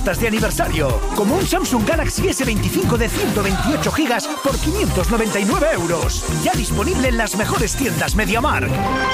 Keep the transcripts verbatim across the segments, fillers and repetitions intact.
ofertas de aniversario, como un Samsung Galaxy ese veinticinco de ciento veintiocho gigas por quinientos noventa y nueve euros. Ya disponible en las mejores tiendas MediaMarkt.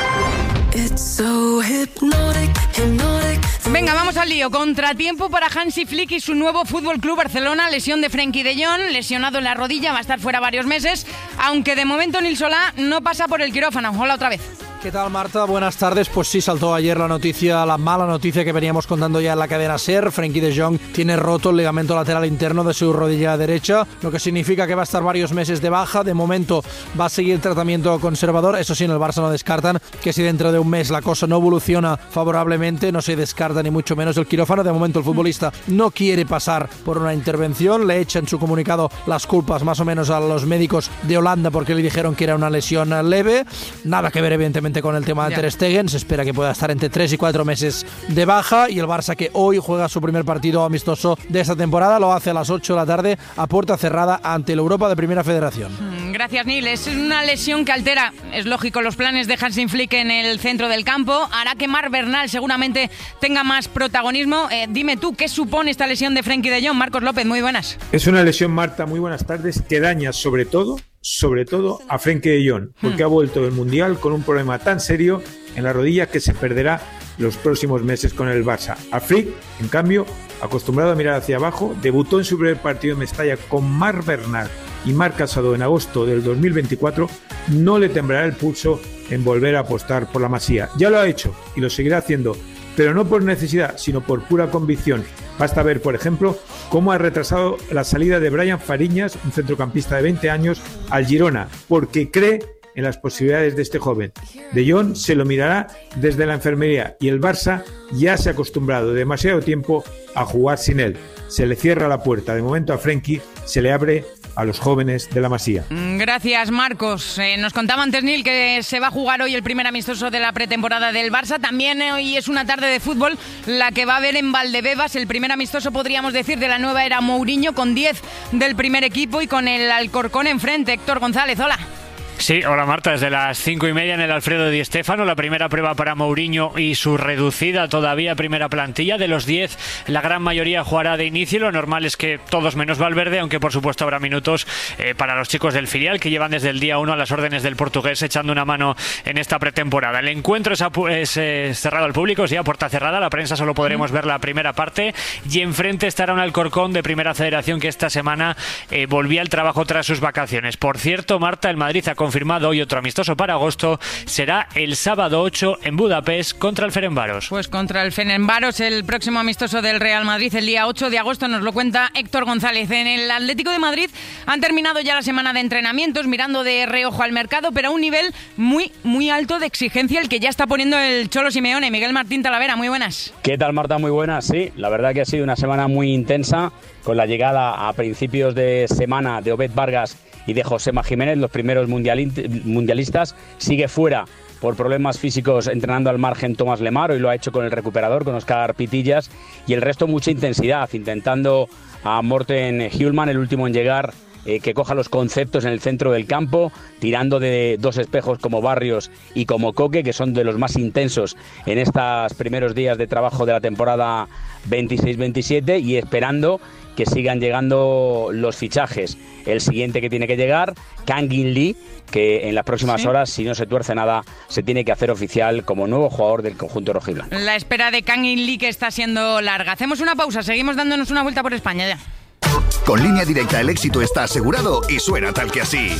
Venga, vamos al lío. Contratiempo para Hansi Flick y su nuevo Fútbol Club Barcelona. Lesión de Frenkie de Jong, lesionado en la rodilla, va a estar fuera varios meses, aunque de momento Nil Solá no pasa por el quirófano. Hola otra vez. ¿Qué tal, Marta? Buenas tardes. Pues sí, saltó ayer la noticia, la mala noticia que veníamos contando ya en la cadena SER. Frenkie de Jong tiene roto el ligamento lateral interno de su rodilla derecha, lo que significa que va a estar varios meses de baja. De momento va a seguir el tratamiento conservador. Eso sí, en el Barça no descartan que si dentro de un mes la cosa no evoluciona favorablemente, no se descarta ni mucho menos el quirófano. De momento el futbolista no quiere pasar por una intervención. Le echa en su comunicado las culpas más o menos a los médicos de Holanda porque le dijeron que era una lesión leve. Nada que ver, evidentemente, con el tema de Ter Stegen. Se espera que pueda estar entre tres y cuatro meses de baja, y el Barça, que hoy juega su primer partido amistoso de esta temporada, lo hace a las ocho de la tarde a puerta cerrada ante el Europa de Primera Federación. Gracias, Nil. Es una lesión que altera, es lógico, los planes de Hansi Flick en el centro del campo. Hará que Marc Bernal seguramente tenga más protagonismo. Eh, dime tú, ¿qué supone esta lesión de Frenkie de Jong? Marcos López, muy buenas. Es una lesión, Marta, muy buenas tardes, que daña sobre todo sobre todo a Frenkie de Jong, porque hmm. ha vuelto del Mundial con un problema tan serio en la rodilla que se perderá los próximos meses con el Barça. A Flick, en cambio, acostumbrado a mirar hacia abajo, debutó en su primer partido en Mestalla con Marc Bernal y Marc Casado en agosto del dos mil veinticuatro. No le temblará el pulso en volver a apostar por la Masía. Ya lo ha hecho y lo seguirá haciendo, pero no por necesidad, sino por pura convicción. Basta ver, por ejemplo, cómo ha retrasado la salida de Brian Fariñas, un centrocampista de veinte años, al Girona, porque cree en las posibilidades de este joven. De Jong se lo mirará desde la enfermería y el Barça ya se ha acostumbrado demasiado tiempo a jugar sin él. Se le cierra la puerta. De momento a Frenkie se le abre a los jóvenes de la Masía. Gracias, Marcos. Eh, nos contaba antes, Nil, que se va a jugar hoy el primer amistoso de la pretemporada del Barça. También eh, hoy es una tarde de fútbol la que va a haber en Valdebebas, el primer amistoso, podríamos decir, de la nueva era Mourinho, con diez del primer equipo y con el Alcorcón enfrente. Héctor González, hola. Sí, hola Marta, desde las cinco y media en el Alfredo Di Stéfano, la primera prueba para Mourinho y su reducida todavía primera plantilla. De los diez, la gran mayoría jugará de inicio. Lo normal es que todos menos Valverde, aunque por supuesto habrá minutos eh, para los chicos del filial, que llevan desde el día uno a las órdenes del portugués echando una mano en esta pretemporada. El encuentro es, apu- es eh, cerrado al público, es ya puerta cerrada, la prensa solo podremos ver la primera parte, y enfrente estará un Alcorcón de Primera Federación que esta semana eh, volvía al trabajo tras sus vacaciones. Por cierto, Marta, el Madrid ha confirmado hoy otro amistoso para agosto. Será el sábado ocho en Budapest contra el Ferencváros. Pues contra el Ferencváros, el próximo amistoso del Real Madrid el día ocho de agosto, nos lo cuenta Héctor González. En el Atlético de Madrid han terminado ya la semana de entrenamientos, mirando de reojo al mercado, pero a un nivel muy, muy alto de exigencia el que ya está poniendo el Cholo Simeone. Miguel Martín Talavera, muy buenas. ¿Qué tal, Marta? Muy buenas. Sí, la verdad que ha sido una semana muy intensa, con la llegada a principios de semana de Obed Vargas y de Josema Jiménez, los primeros mundialistas. Sigue fuera por problemas físicos entrenando al margen Tomás Lemar, hoy lo ha hecho con el recuperador, con Óscar Pitillas, y el resto mucha intensidad, intentando a Morten Hjulmand, el último en llegar, eh, que coja los conceptos en el centro del campo, tirando de dos espejos como Barrios y como Coque, que son de los más intensos en estos primeros días de trabajo de la temporada veintiséis veintisiete, y esperando que sigan llegando los fichajes. El siguiente que tiene que llegar, Kang In Lee, que en las próximas ¿Sí? horas, si no se tuerce nada, se tiene que hacer oficial como nuevo jugador del conjunto rojiblanco. La espera de Kang In Lee, que está siendo larga. Hacemos una pausa, seguimos dándonos una vuelta por España ya. Con Línea Directa el éxito está asegurado y suena tal que así.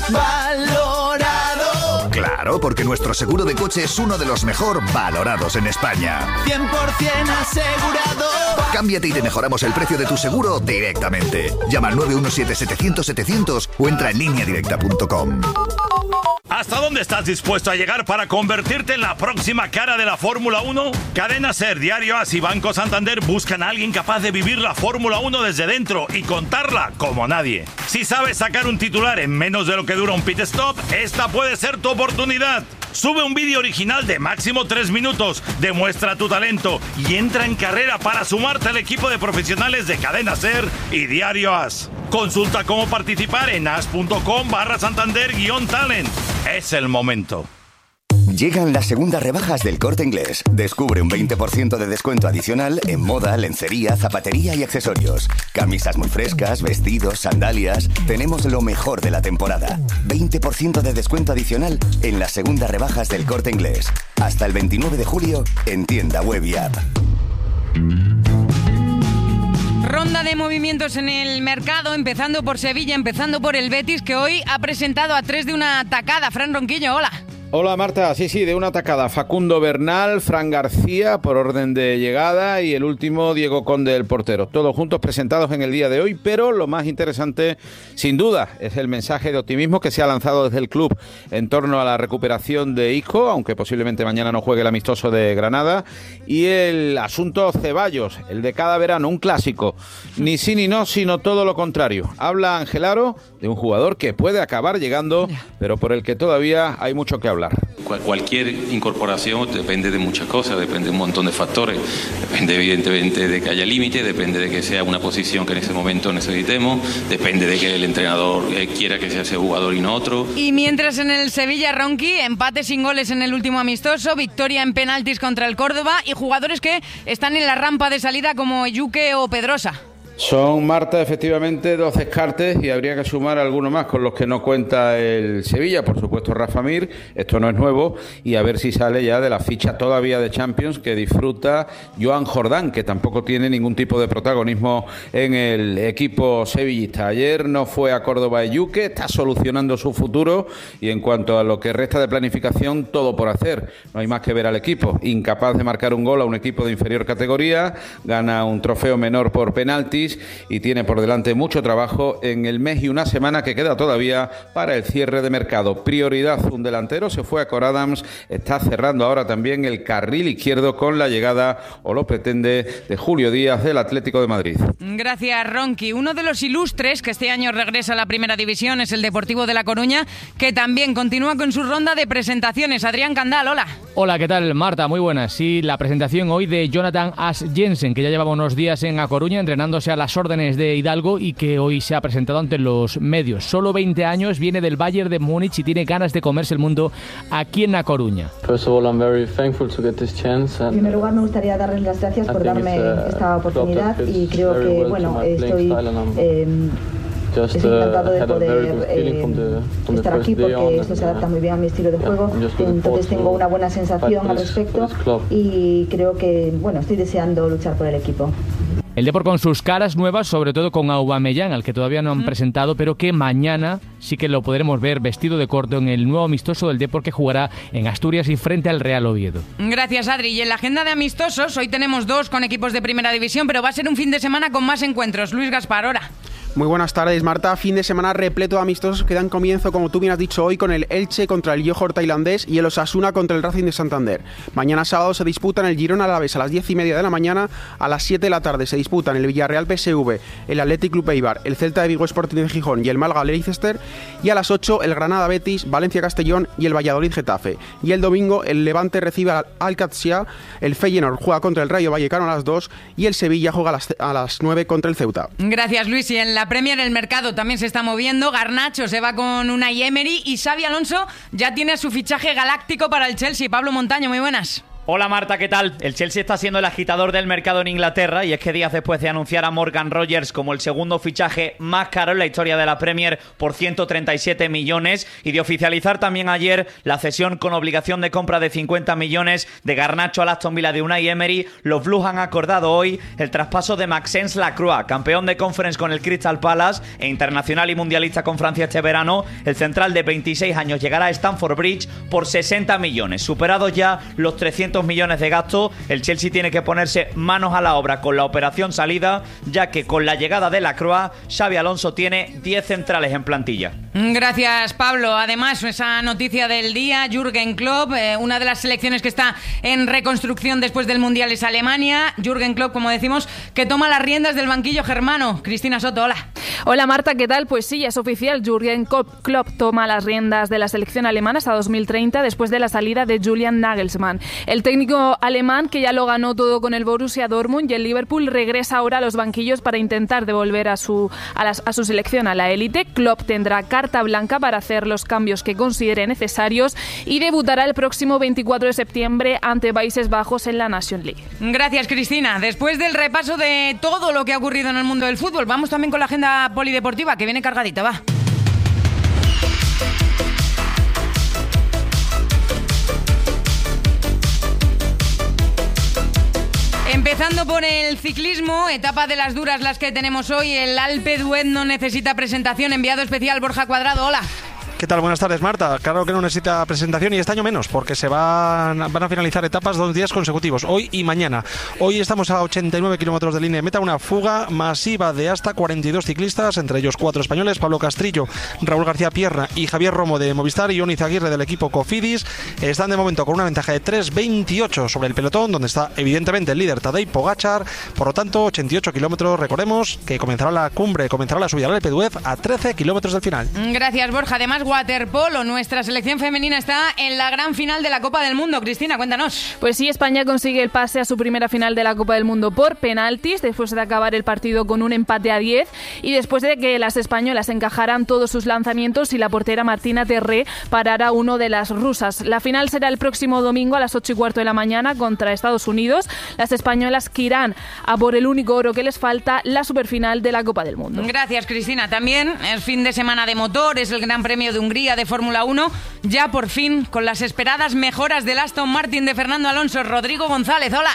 ¡Valorado! Claro, porque nuestro seguro de coche es uno de los mejor valorados en España. cien por ciento asegurado. Cámbiate y te mejoramos el precio de tu seguro directamente. Llama al nueve uno siete setecientos setecientos o entra en línea directa punto com. ¿Hasta dónde estás dispuesto a llegar para convertirte en la próxima cara de la Fórmula uno? Cadena SER, Diario AS y Banco Santander buscan a alguien capaz de vivir la Fórmula uno desde dentro y contarla como nadie. Si sabes sacar un titular en menos de lo que dura un pit stop, esta puede ser tu oportunidad. Sube un vídeo original de máximo tres minutos, demuestra tu talento y entra en carrera para sumarte al equipo de profesionales de Cadena SER y Diario AS. Consulta cómo participar en as punto com barra Santander guión talent. Es el momento. Llegan las segundas rebajas del Corte Inglés. Descubre un veinte por ciento de descuento adicional en moda, lencería, zapatería y accesorios. Camisas muy frescas, vestidos, sandalias. Tenemos lo mejor de la temporada. veinte por ciento de descuento adicional en las segundas rebajas del Corte Inglés. Hasta el veintinueve de julio en tienda web y app. Ronda de movimientos en el mercado, empezando por Sevilla, empezando por el Betis, que hoy ha presentado a tres de una tacada. Fran Ronquillo, hola. Hola Marta, sí, sí, de una tacada. Facundo Bernal, Fran García por orden de llegada y el último Diego Conde, el portero. Todos juntos presentados en el día de hoy, pero lo más interesante, sin duda, es el mensaje de optimismo que se ha lanzado desde el club en torno a la recuperación de Isco, aunque posiblemente mañana no juegue el amistoso de Granada, y el asunto Ceballos, el de cada verano, un clásico. Ni sí ni no, sino todo lo contrario. Habla Ángel Aro de un jugador que puede acabar llegando, pero por el que todavía hay mucho que hablar. Cualquier incorporación depende de muchas cosas, depende de un montón de factores. Depende evidentemente de que haya límite, depende de que sea una posición que en ese momento necesitemos, depende de que el entrenador quiera que sea ese jugador y no otro. Y mientras en el Sevilla, Ronqui, empate sin goles en el último amistoso, victoria en penaltis contra el Córdoba y jugadores que están en la rampa de salida como Yuque o Pedrosa. Son, Marta, efectivamente dos descartes y habría que sumar alguno más con los que no cuenta el Sevilla, por supuesto Rafa Mir, esto no es nuevo, y a ver si sale ya de la ficha todavía de Champions que disfruta Joan Jordán, que tampoco tiene ningún tipo de protagonismo en el equipo sevillista. Ayer no fue a Córdoba y Yuque, está solucionando su futuro y en cuanto a lo que resta de planificación, todo por hacer. No hay más que ver al equipo, incapaz de marcar un gol a un equipo de inferior categoría, gana un trofeo menor por penaltis y tiene por delante mucho trabajo en el mes y una semana que queda todavía para el cierre de mercado. Prioridad un delantero, se fue a Cor Adams, está cerrando ahora también el carril izquierdo con la llegada, o lo pretende, de Julio Díaz del Atlético de Madrid. Gracias, Ronqui. Uno de los ilustres que este año regresa a la primera división es el Deportivo de La Coruña, que también continúa con su ronda de presentaciones. Adrián Candal, hola. Hola, ¿qué tal, Marta? Muy buenas. Sí, la presentación hoy de Jonathan As Jensen, que ya llevaba unos días en A Coruña entrenándose a las órdenes de Hidalgo y que hoy se ha presentado ante los medios. Solo veinte años, viene del Bayern de Múnich y tiene ganas de comerse el mundo aquí en A Coruña. En primer lugar, me gustaría darles las gracias por darme esta oportunidad y creo que, bueno, estoy... Eh, Estoy encantado de poder eh, estar aquí porque esto se adapta muy bien a mi estilo de juego, entonces tengo una buena sensación al respecto y creo que, bueno, estoy deseando luchar por el equipo. El Depor con sus caras nuevas, sobre todo con Aubameyang, al que todavía no han mm. presentado, pero que mañana sí que lo podremos ver vestido de corto en el nuevo amistoso del Depor que jugará en Asturias y frente al Real Oviedo. Gracias, Adri. Y en la agenda de amistosos, hoy tenemos dos con equipos de primera división, pero va a ser un fin de semana con más encuentros. Luis Gaspar, ahora. Muy buenas tardes, Marta. Fin de semana repleto de amistosos que dan comienzo, como tú bien has dicho, hoy con el Elche contra el Johor tailandés y el Osasuna contra el Racing de Santander. Mañana sábado se disputan el Girona Alavés a las diez y media de la mañana. A las siete de la tarde se disputan el Villarreal P S V, el Athletic Club Eibar, el Celta de Vigo Sporting de Gijón y el Málaga Leicester. Y a las ocho el Granada Betis, Valencia Castellón y el Valladolid Getafe. Y el domingo el Levante recibe al Al-Qadsiya, el Feyenoord juega contra el Rayo Vallecano a las dos y el Sevilla juega a las, a las nueve contra el Ceuta. Gracias, Luis. Y en la Premier el mercado también se está moviendo. Garnacho se va con Unai Emery y Xabi Alonso ya tiene su fichaje galáctico para el Chelsea. Pablo Montaño, muy buenas. Hola Marta, ¿qué tal? El Chelsea está siendo el agitador del mercado en Inglaterra y es que días después de anunciar a Morgan Rogers como el segundo fichaje más caro en la historia de la Premier por ciento treinta y siete millones y de oficializar también ayer la cesión con obligación de compra de cincuenta millones de Garnacho al Aston Villa de Unai Emery, los Blues han acordado hoy el traspaso de Maxence Lacroix, campeón de Conference con el Crystal Palace e internacional y mundialista con Francia este verano. El central de veintiséis años llegará a Stamford Bridge por sesenta millones, superados ya los trescientos millones de gasto. El Chelsea tiene que ponerse manos a la obra con la operación salida, ya que con la llegada de Lacroix, Xabi Alonso tiene diez centrales en plantilla. Gracias, Pablo. Además, esa noticia del día, Jürgen Klopp, eh, una de las selecciones que está en reconstrucción después del Mundial es Alemania. Jürgen Klopp, como decimos, que toma las riendas del banquillo germano. Cristina Soto, hola. Hola Marta, ¿qué tal? Pues sí, ya es oficial, Jürgen Klopp toma las riendas de la selección alemana hasta dos mil treinta después de la salida de Julian Nagelsmann. El técnico alemán, que ya lo ganó todo con el Borussia Dortmund y el Liverpool, regresa ahora a los banquillos para intentar devolver a su, a, las, a su selección a la élite. Klopp tendrá carta blanca para hacer los cambios que considere necesarios y debutará el próximo veinticuatro de septiembre ante Países Bajos en la Nations League. Gracias, Cristina. Después del repaso de todo lo que ha ocurrido en el mundo del fútbol, vamos también con la agenda polideportiva, que viene cargadita, va. Empezando por el ciclismo, etapa de las duras las que tenemos hoy. El Alpe d'Huez no necesita presentación. Enviado especial Borja Cuadrado, hola. ¿Qué tal? Buenas tardes, Marta. Claro que no necesita presentación y este año menos, porque se van, van a finalizar etapas dos días consecutivos, hoy y mañana. Hoy estamos a ochenta y nueve kilómetros de línea de meta, una fuga masiva de hasta cuarenta y dos ciclistas, entre ellos cuatro españoles, Pablo Castrillo, Raúl García Pierna y Javier Romo de Movistar y Ion Izaguirre del equipo Cofidis. Están de momento con una ventaja de tres veintiocho sobre el pelotón, donde está evidentemente el líder Tadej Pogačar. Por lo tanto, ochenta y ocho kilómetros. Recordemos que comenzará la cumbre, comenzará la subida al Alpe d'Huez a trece kilómetros del final. Gracias, Borja. Además, waterpolo, nuestra selección femenina está en la gran final de la Copa del Mundo. Cristina, cuéntanos. Pues sí, España consigue el pase a su primera final de la Copa del Mundo por penaltis, después de acabar el partido con un empate a diez y después de que las españolas encajaran todos sus lanzamientos y la portera Martina Terré parara uno de las rusas. La final será el próximo domingo a las ocho y cuarto de la mañana contra Estados Unidos. Las españolas que irán a por el único oro que les falta, la superfinal de la Copa del Mundo. Gracias, Cristina. También el fin de semana de motor, es el Gran Premio de Hungría de Fórmula uno, ya por fin con las esperadas mejoras del Aston Martin de Fernando Alonso. Rodrigo González, hola.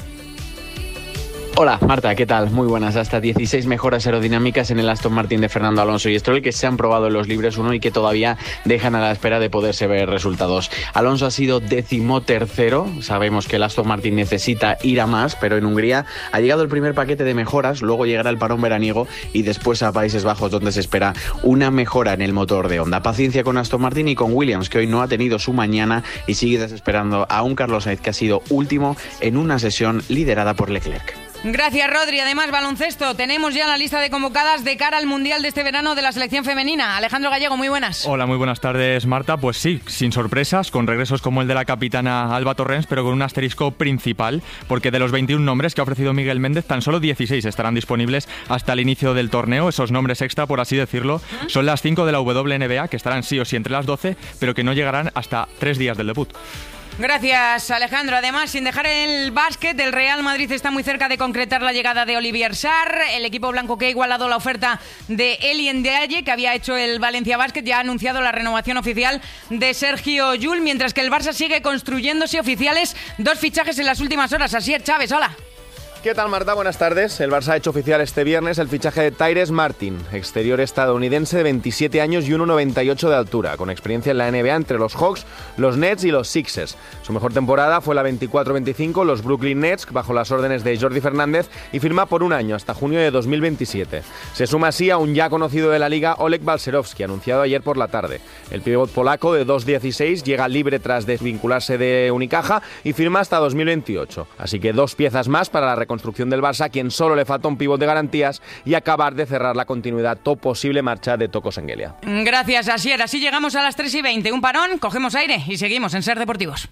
Hola Marta, ¿qué tal? Muy buenas. Hasta dieciséis mejoras aerodinámicas en el Aston Martin de Fernando Alonso y Stroll que se han probado en los libres uno y que todavía dejan a la espera de poderse ver resultados. Alonso ha sido decimotercero. Sabemos que el Aston Martin necesita ir a más, pero en Hungría ha llegado el primer paquete de mejoras, luego llegará el parón veraniego y después a Países Bajos, donde se espera una mejora en el motor de Honda. Paciencia con Aston Martin y con Williams, que hoy no ha tenido su mañana y sigue desesperando a un Carlos Sainz que ha sido último en una sesión liderada por Leclerc. Gracias, Rodri. Además, baloncesto. Tenemos ya la lista de convocadas de cara al Mundial de este verano de la selección femenina. Alejandro Gallego, muy buenas. Hola, muy buenas tardes, Marta. Pues sí, sin sorpresas, con regresos como el de la capitana Alba Torrens, pero con un asterisco principal, porque de los veintiún nombres que ha ofrecido Miguel Méndez, tan solo dieciséis estarán disponibles hasta el inicio del torneo. Esos nombres extra, por así decirlo, son las cinco de la W N B A, que estarán sí o sí entre las doce, pero que no llegarán hasta tres días del debut. Gracias, Alejandro. Además, sin dejar el básquet, el Real Madrid está muy cerca de concretar la llegada de Olivier Sarr. El equipo blanco, que ha igualado la oferta de Eli Ndiaye, que había hecho el Valencia Basket, ya ha anunciado la renovación oficial de Sergio Llull, mientras que el Barça sigue construyéndose oficiales dos fichajes en las últimas horas. Asier Chávez, hola. ¿Qué tal, Marta? Buenas tardes. El Barça ha hecho oficial este viernes el fichaje de Tyrese Martin, exterior estadounidense de veintisiete años y uno noventa y ocho de altura, con experiencia en la N B A entre los Hawks, los Nets y los Sixers. Su mejor temporada fue la veinticuatro veinticinco, los Brooklyn Nets, bajo las órdenes de Jordi Fernández, y firma por un año, hasta junio de dos mil veintisiete. Se suma así a un ya conocido de la liga, Oleg Balcerowski, anunciado ayer por la tarde. El pívot polaco de dos dieciséis llega libre tras desvincularse de Unicaja y firma hasta dos mil veintiocho. Así que dos piezas más para la construcción del Barça, a quien solo le falta un pívot de garantías y acabar de cerrar la continuidad o posible marcha de Toko Sengelia. Gracias, Asier. Así llegamos a las tres y veinte. Un parón, cogemos aire y seguimos en Ser Deportivos.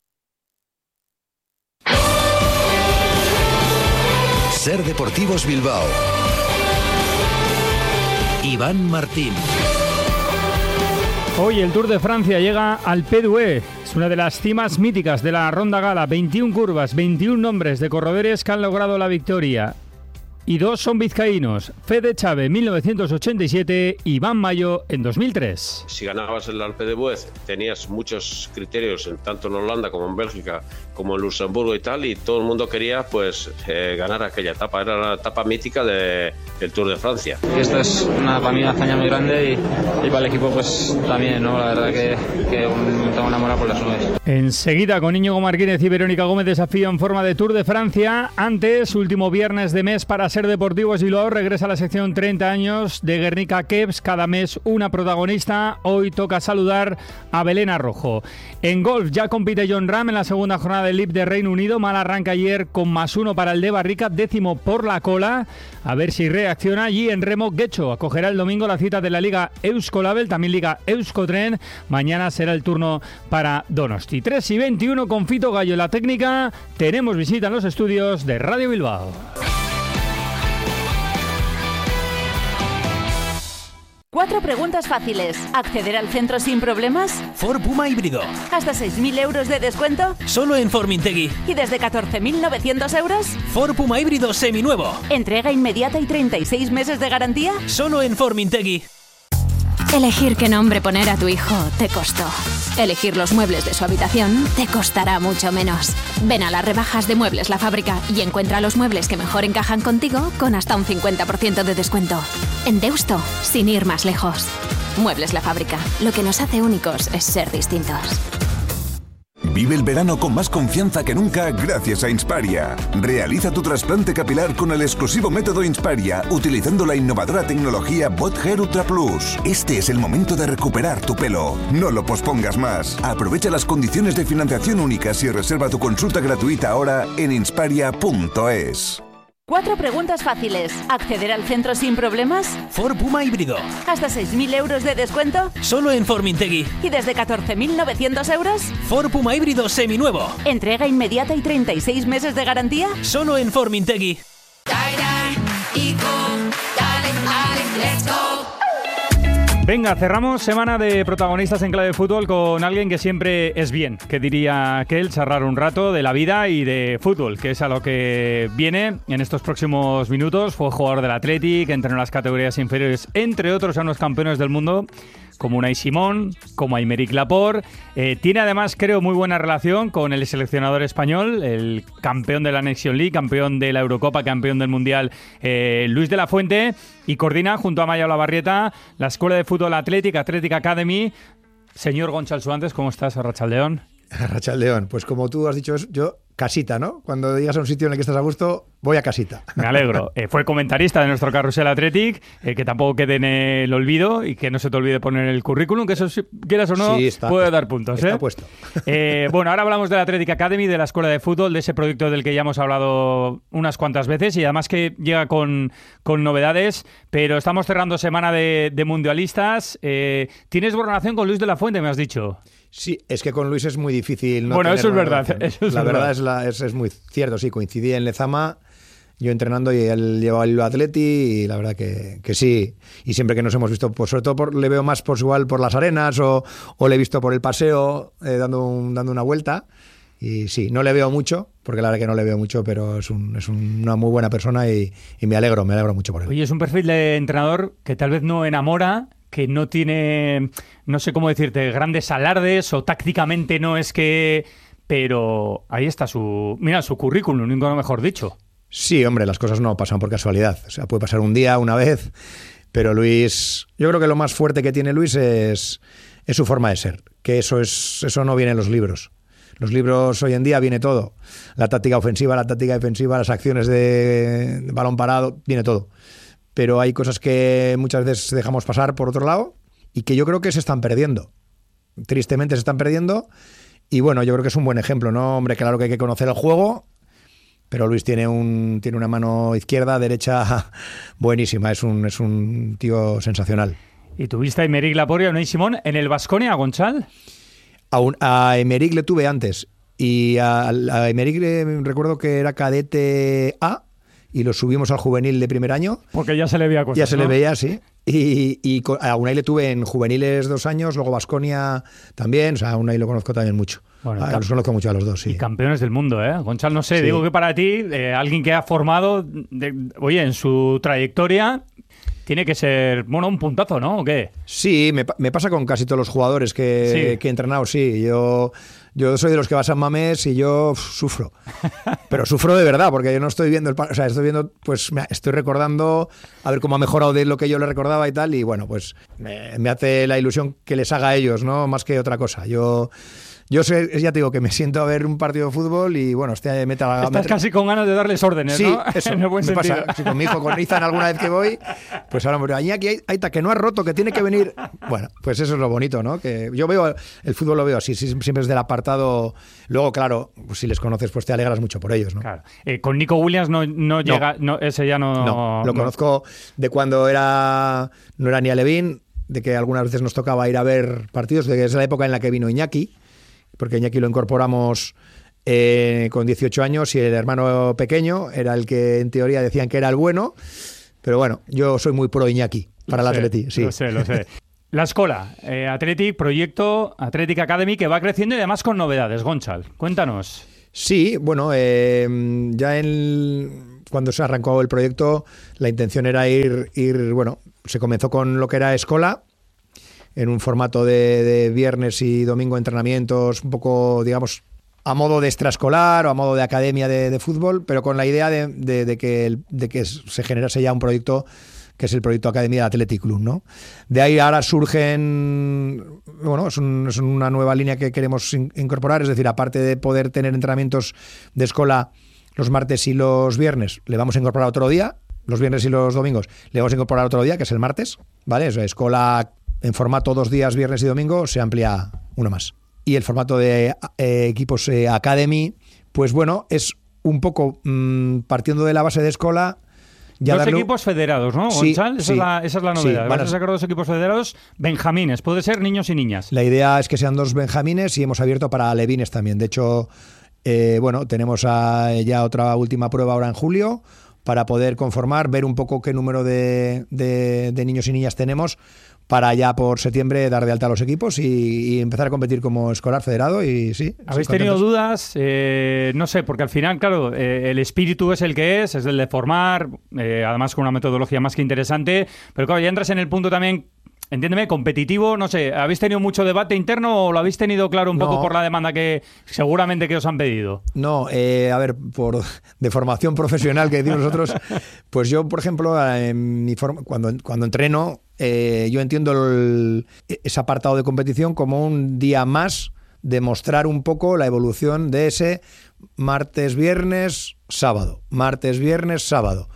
Ser Deportivos Bilbao. Iván Martín. Hoy el Tour de Francia llega al Alpe d'Huez. Es una de las cimas míticas de la Ronda Gala. veintiún curvas, veintiún nombres de corredores que han logrado la victoria. Y dos son vizcaínos. Fede Chávez en mil novecientos ochenta y siete, Iván Mayo en dos mil tres. Si ganabas el Alpe d'Huez tenías muchos criterios, tanto en Holanda como en Bélgica, como en Luxemburgo y tal, y todo el mundo quería pues eh, ganar aquella etapa. Era la etapa mítica de, del Tour de Francia. Esto es una, para mí una hazaña muy grande y, y para el equipo pues también, ¿no? La verdad que, que un, tengo una mora por las nubes. Enseguida con Íñigo Martínez y Verónica Gómez, desafío en forma de Tour de Francia. Antes, último viernes de mes para Ser Deportivos Bilbao regresa a la sección treinta años de Guernica Keps, cada mes una protagonista. Hoy toca saludar a Belén Arrojo. En golf ya compite Jon Rahm en la segunda jornada del L I P de Reino Unido. Mal arranca ayer con más uno para el de Barrica, décimo por la cola. A ver si reacciona. Y en remo, Guecho acogerá el domingo la cita de la Liga Euskolabel, también Liga Euskotren. Mañana será el turno para Donosti. tres y veintiuno con Fito Gallo en la técnica. Tenemos visita en los estudios de Radio Bilbao. Cuatro preguntas fáciles. ¿Acceder al centro sin problemas? Ford Puma híbrido. ¿Hasta seis mil euros de descuento? Solo en Formintegui. ¿Y desde catorce mil novecientos euros? Ford Puma híbrido seminuevo. ¿Entrega inmediata y treinta y seis meses de garantía? Solo en Formintegui. Elegir qué nombre poner a tu hijo te costó. Elegir los muebles de su habitación te costará mucho menos. Ven a las rebajas de Muebles La Fábrica y encuentra los muebles que mejor encajan contigo con hasta un cincuenta por ciento de descuento. En Deusto, sin ir más lejos. Muebles La Fábrica. Lo que nos hace únicos es ser distintos. Vive el verano con más confianza que nunca gracias a Insparia. Realiza tu trasplante capilar con el exclusivo método Insparia, utilizando la innovadora tecnología Bot Hair Ultra Plus. Este es el momento de recuperar tu pelo. No lo pospongas más. Aprovecha las condiciones de financiación únicas y reserva tu consulta gratuita ahora en insparia punto es. Cuatro preguntas fáciles. ¿Acceder al centro sin problemas? Ford Puma híbrido. ¿Hasta seis mil euros de descuento? Solo en Formintegui. ¿Y desde catorce mil novecientos euros? Ford Puma híbrido seminuevo. ¿Entrega inmediata y treinta y seis meses de garantía? Solo en Formintegui. Venga, cerramos semana de protagonistas en clave de fútbol con alguien que siempre es bien, que diría aquel, charlar un rato de la vida y de fútbol, que es a lo que viene en estos próximos minutos. Fue jugador del Athletic, entrenó en las categorías inferiores, entre otros a unos campeones del mundo, como Unai Simón, como Aymeric Laporte. Eh, tiene además, creo, muy buena relación con el seleccionador español, el campeón de la Nation League, campeón de la Eurocopa, campeón del Mundial, eh, Luis de la Fuente, y coordina junto a Maya Olavarrieta la Escuela de Fútbol Athletic, Athletic Academy. Señor Gonçal Suantes, ¿cómo estás? Arratsaldeon. Arratsaldeon, pues como tú has dicho, yo casita, ¿no? Cuando llegas a un sitio en el que estás a gusto, voy a casita. Me alegro. Eh, fue comentarista de nuestro Carrusel Athletic, eh, que tampoco quede en el olvido y que no se te olvide poner el currículum, que eso, si quieras o no, sí, está, puede dar puntos. Está ¿eh? puesto. Eh, bueno, ahora hablamos de la Athletic Academy, de la Escuela de Fútbol, de ese proyecto del que ya hemos hablado unas cuantas veces y además que llega con, con novedades, pero estamos cerrando semana de, de mundialistas. Eh, ¿Tienes buena relación con Luis de la Fuente, me has dicho? Sí, es que con Luis es muy difícil. No bueno, tener eso es verdad. relación. Eso es la verdad, verdad es, la, es, es muy cierto, sí. Coincidí en Lezama, yo entrenando y él llevaba el Atleti y la verdad que, que sí. Y siempre que nos hemos visto, pues sobre todo por, le veo más por igual por las arenas o, o le he visto por el paseo eh, dando, un, dando una vuelta. Y sí, no le veo mucho, porque la verdad que no le veo mucho, pero es, un, es una muy buena persona y, y me alegro, me alegro mucho por él. Oye, es un perfil de entrenador que tal vez no enamora, que no tiene, no sé cómo decirte, grandes alardes o tácticamente no es que... Pero ahí está su... Mira, su currículum, nunca mejor dicho. Sí, hombre, las cosas no pasan por casualidad. O sea, puede pasar un día, una vez, pero Luis... Yo creo que lo más fuerte que tiene Luis es, es su forma de ser, que eso, es, eso no viene en los libros. Los libros hoy en día viene todo. La táctica ofensiva, la táctica defensiva, las acciones de, de balón parado, viene todo. Pero hay cosas que muchas veces dejamos pasar por otro lado y que yo creo que se están perdiendo. Tristemente se están perdiendo y bueno, yo creo que es un buen ejemplo, ¿no? Hombre, claro que hay que conocer el juego, pero Luis tiene un tiene una mano izquierda, derecha buenísima, es un, es un tío sensacional. ¿Y tuviste a Aymeric Laporte y a Unai Simón en el Baskonia, Gonçal? A, un, a Aymeric le tuve antes y a, a Aymeric le, recuerdo que era cadete A y lo subimos al juvenil de primer año. Porque ya se le veía cosas, Ya se ¿no? le veía, sí. Y, y a Unai le tuve en juveniles dos años, luego Baskonia también, o sea, a Unai lo conozco también mucho. Bueno, ah, los conozco mucho a los dos, sí. Y campeones del mundo, ¿eh? Gonçal, no sé, sí. Digo que para ti, eh, alguien que ha formado, de, oye, en su trayectoria, tiene que ser, bueno, un puntazo, ¿no? ¿O qué? Sí, me, me pasa con casi todos los jugadores que, sí. que he entrenado, sí. Yo... Yo soy de los que va a San Mamés y yo uf, sufro. Pero sufro de verdad, porque yo no estoy viendo el... O sea, estoy viendo, pues me, estoy recordando a ver cómo ha mejorado de lo que yo le recordaba y tal. Y bueno, pues me, me hace la ilusión que les haga a ellos, ¿no? Más que otra cosa. Yo, yo sé, ya te digo que me siento a ver un partido de fútbol y bueno, este meta la... Estás meta... casi con ganas de darles órdenes, sí, ¿no? Eso, en el buen me sentido. pasa, si con mi hijo, con Izan alguna vez que voy, pues hablamos, Iñaki, ahí está, que no has roto, que tiene que venir. Bueno, pues eso es lo bonito, ¿no? Que yo veo, el fútbol lo veo así, siempre es del apartado. Luego, claro, pues si les conoces, pues te alegras mucho por ellos, ¿no? Claro. Eh, con Nico Williams no, no llega, no. No, ese ya no... No, lo no. conozco de cuando era no era ni alevín, de que algunas veces nos tocaba ir a ver partidos, de que es la época en la que vino Iñaki, porque Iñaki lo incorporamos eh, con dieciocho años y el hermano pequeño era el que en teoría decían que era el bueno, pero bueno, yo soy muy pro Iñaki para el Atleti. Sí. Lo sé, lo sé. La escuela, eh, Athletic, proyecto Athletic Academy, que va creciendo y además con novedades. Gonçal, cuéntanos. Sí, bueno, eh, ya en, cuando se arrancó el proyecto, la intención era ir, ir, bueno, se comenzó con lo que era escola, en un formato de, de viernes y domingo entrenamientos, un poco, digamos, a modo de extraescolar o a modo de academia de, de fútbol, pero con la idea de, de, de, que, el, de que se generase ya un proyecto que es el proyecto Academia Athletic Club, ¿no? De ahí ahora surgen, bueno, es, un, es una nueva línea que queremos in, incorporar, es decir, aparte de poder tener entrenamientos de escuela los martes y los viernes, le vamos a incorporar otro día, los viernes y los domingos, le vamos a incorporar otro día, que es el martes, ¿vale? Es escuela en formato dos días, viernes y domingo, se amplía uno más. Y el formato de eh, equipos eh, Academy, pues bueno, es un poco mmm, partiendo de la base de escuela. Ya dos darle... equipos federados, ¿no, sí, Gonçal? Esa, sí, es la, esa es la novedad. Sí, Vas a sacar dos equipos federados benjamines, puede ser niños y niñas. La idea es que sean dos benjamines y hemos abierto para alevines también. De hecho, eh, bueno, tenemos a, ya otra última prueba ahora en julio para poder conformar, ver un poco qué número de, de, de niños y niñas tenemos para ya por septiembre dar de alta a los equipos y, y empezar a competir como escolar federado. Y sí. ¿Habéis tenido dudas? Eh, no sé, porque al final, claro, eh, el espíritu es el que es, es el de formar, eh, además con una metodología más que interesante, pero claro, ya entras en el punto también, entiéndeme, competitivo, no sé, ¿habéis tenido mucho debate interno o lo habéis tenido claro un no. poco por la demanda que seguramente que os han pedido? No, eh, a ver, por de formación profesional que decimos nosotros, pues yo, por ejemplo, en mi forma, cuando, cuando entreno, eh, yo entiendo el, ese apartado de competición como un día más de mostrar un poco la evolución de ese martes, viernes, sábado, martes, viernes, sábado.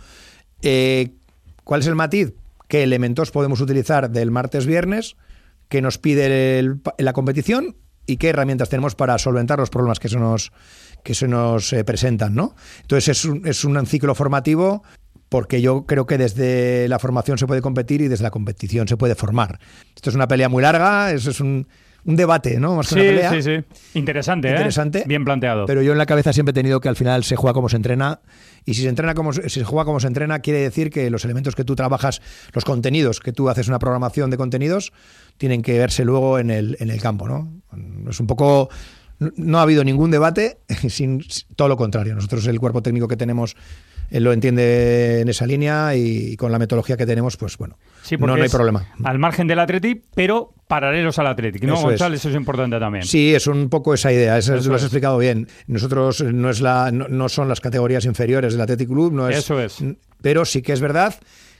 Eh, ¿Cuál es el matiz? ¿Qué elementos podemos utilizar del martes-viernes que nos pide el, la competición y qué herramientas tenemos para solventar los problemas que se nos, que se nos eh, presentan, ¿no? Entonces es un, es un ciclo formativo porque yo creo que desde la formación se puede competir y desde la competición se puede formar. Esto es una pelea muy larga, eso es un, un debate, ¿no? Más que sí, una pelea. sí, sí. Interesante, Interesante, ¿eh? Bien planteado. Pero yo en la cabeza siempre he tenido que al final se juega como se entrena. Y si se entrena como si se juega como se entrena, quiere decir que los elementos que tú trabajas, los contenidos, que tú haces una programación de contenidos, tienen que verse luego en el, en el campo, ¿no? Es un poco... No ha habido ningún debate, sin, todo lo contrario. Nosotros el cuerpo técnico que tenemos él lo entiende en esa línea y con la metodología que tenemos, pues bueno, sí, no, no hay problema. Al margen del Athletic, pero paralelos al Athletic, ¿no, Gonçal? Eso es importante también. Sí, es un poco esa idea, eso, eso lo has es. explicado bien. Nosotros no es la no, no son las categorías inferiores del Athletic Club, no es, eso es. Pero sí que es verdad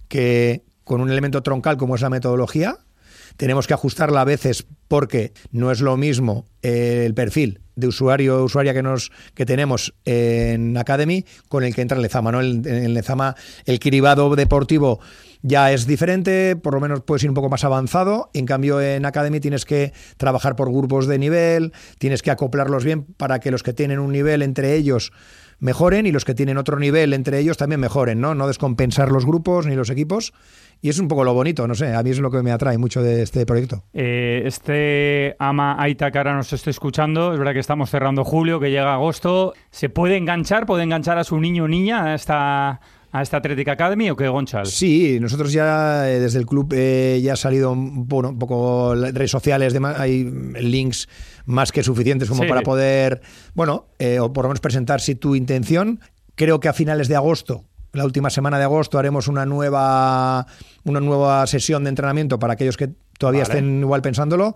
que con un elemento troncal como es la metodología, tenemos que ajustarla a veces porque no es lo mismo el perfil de usuario o usuaria que nos que tenemos en Academy con el que entra en Lezama, ¿no? En, en Lezama el cribado deportivo ya es diferente, por lo menos puedes ir un poco más avanzado. En cambio en Academy tienes que trabajar por grupos de nivel, tienes que acoplarlos bien para que los que tienen un nivel entre ellos mejoren y los que tienen otro nivel entre ellos también mejoren, ¿no? No descompensar los grupos ni los equipos. Y es un poco lo bonito, no sé, a mí es lo que me atrae mucho de este proyecto. Eh, este ama Aita que ahora nos estoy escuchando, es verdad que estamos cerrando julio, que llega agosto. ¿Se puede enganchar, puede enganchar a su niño o niña a esta, a esta Athletic Academy o qué, Gonçal? Sí, nosotros ya eh, desde el club eh, ya ha salido un, bueno, un poco redes sociales, de, hay links más que suficientes como sí. para poder, bueno, eh, o por lo menos presentar si tu intención. Creo que a finales de agosto, la última semana de agosto, haremos una nueva una nueva sesión de entrenamiento para aquellos que todavía vale. estén igual pensándolo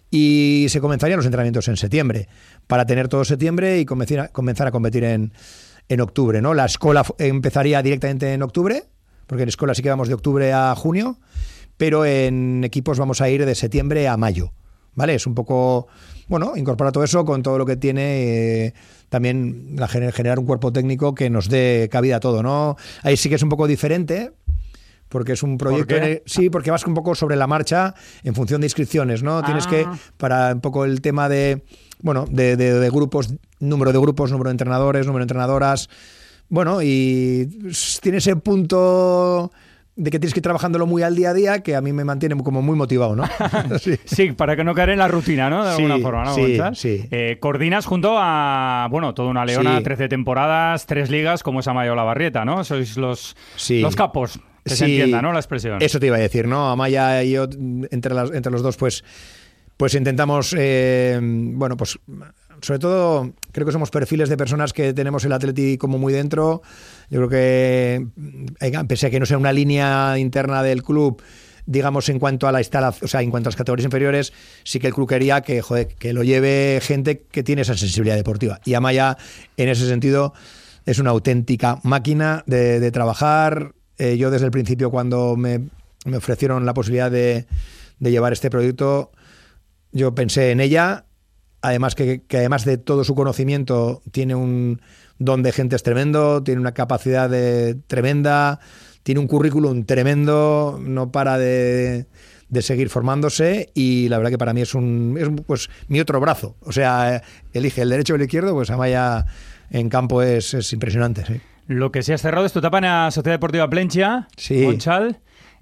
y se comenzarían los entrenamientos en septiembre para tener todo septiembre y comenzar a, comenzar a competir en, en octubre, ¿no? La escuela empezaría directamente en octubre, porque en escuela sí que vamos de octubre a junio, pero en equipos vamos a ir de septiembre a mayo, ¿vale? Es un poco, bueno, incorporar todo eso con todo lo que tiene... Eh, también la, generar un cuerpo técnico que nos dé cabida a todo, ¿no? Ahí sí que es un poco diferente, porque es un proyecto... ¿Por qué? El, sí, porque vas un poco sobre la marcha en función de inscripciones, ¿no? Ah. Tienes que, para un poco el tema de, bueno, de, de, de grupos, número de grupos, número de entrenadores, número de entrenadoras, bueno, y tiene ese punto... de que tienes que ir trabajándolo muy al día a día, que a mí me mantiene como muy motivado, ¿no? sí. sí, para que no caer en la rutina, ¿no? De alguna sí, forma, ¿no? Sí, sí. Eh, coordinas junto a, bueno, toda una leona, sí. trece temporadas, tres ligas, como es Amaya Olavarrieta, ¿no? Sois los, sí. los capos, que sí. se entienda, ¿no? La expresión. Eso te iba a decir, ¿no? Amaya y yo, entre, las, entre los dos, pues, pues intentamos, eh, bueno, pues... sobre todo, creo que somos perfiles de personas que tenemos el Atleti como muy dentro. Yo creo que, pese a que no sea una línea interna del club, digamos, en cuanto a la instalación, o sea, en cuanto a las categorías inferiores, sí que el club quería que, joder, que lo lleve gente que tiene esa sensibilidad deportiva. Y Amaya, en ese sentido, es una auténtica máquina de, de trabajar. Eh, yo, desde el principio, cuando me, me ofrecieron la posibilidad de, de llevar este proyecto, yo pensé en ella. Además que, que además de todo su conocimiento tiene un don de gentes tremendo, tiene una capacidad de, tremenda, tiene un currículum tremendo, no para de, de seguir formándose y la verdad que para mí es un es pues mi otro brazo. O sea, elige el derecho o el izquierdo, pues Amaya en campo es, es impresionante. Sí. Lo que sí has cerrado es tu etapa en la Sociedad Deportiva Plentzia, sí. Monchal.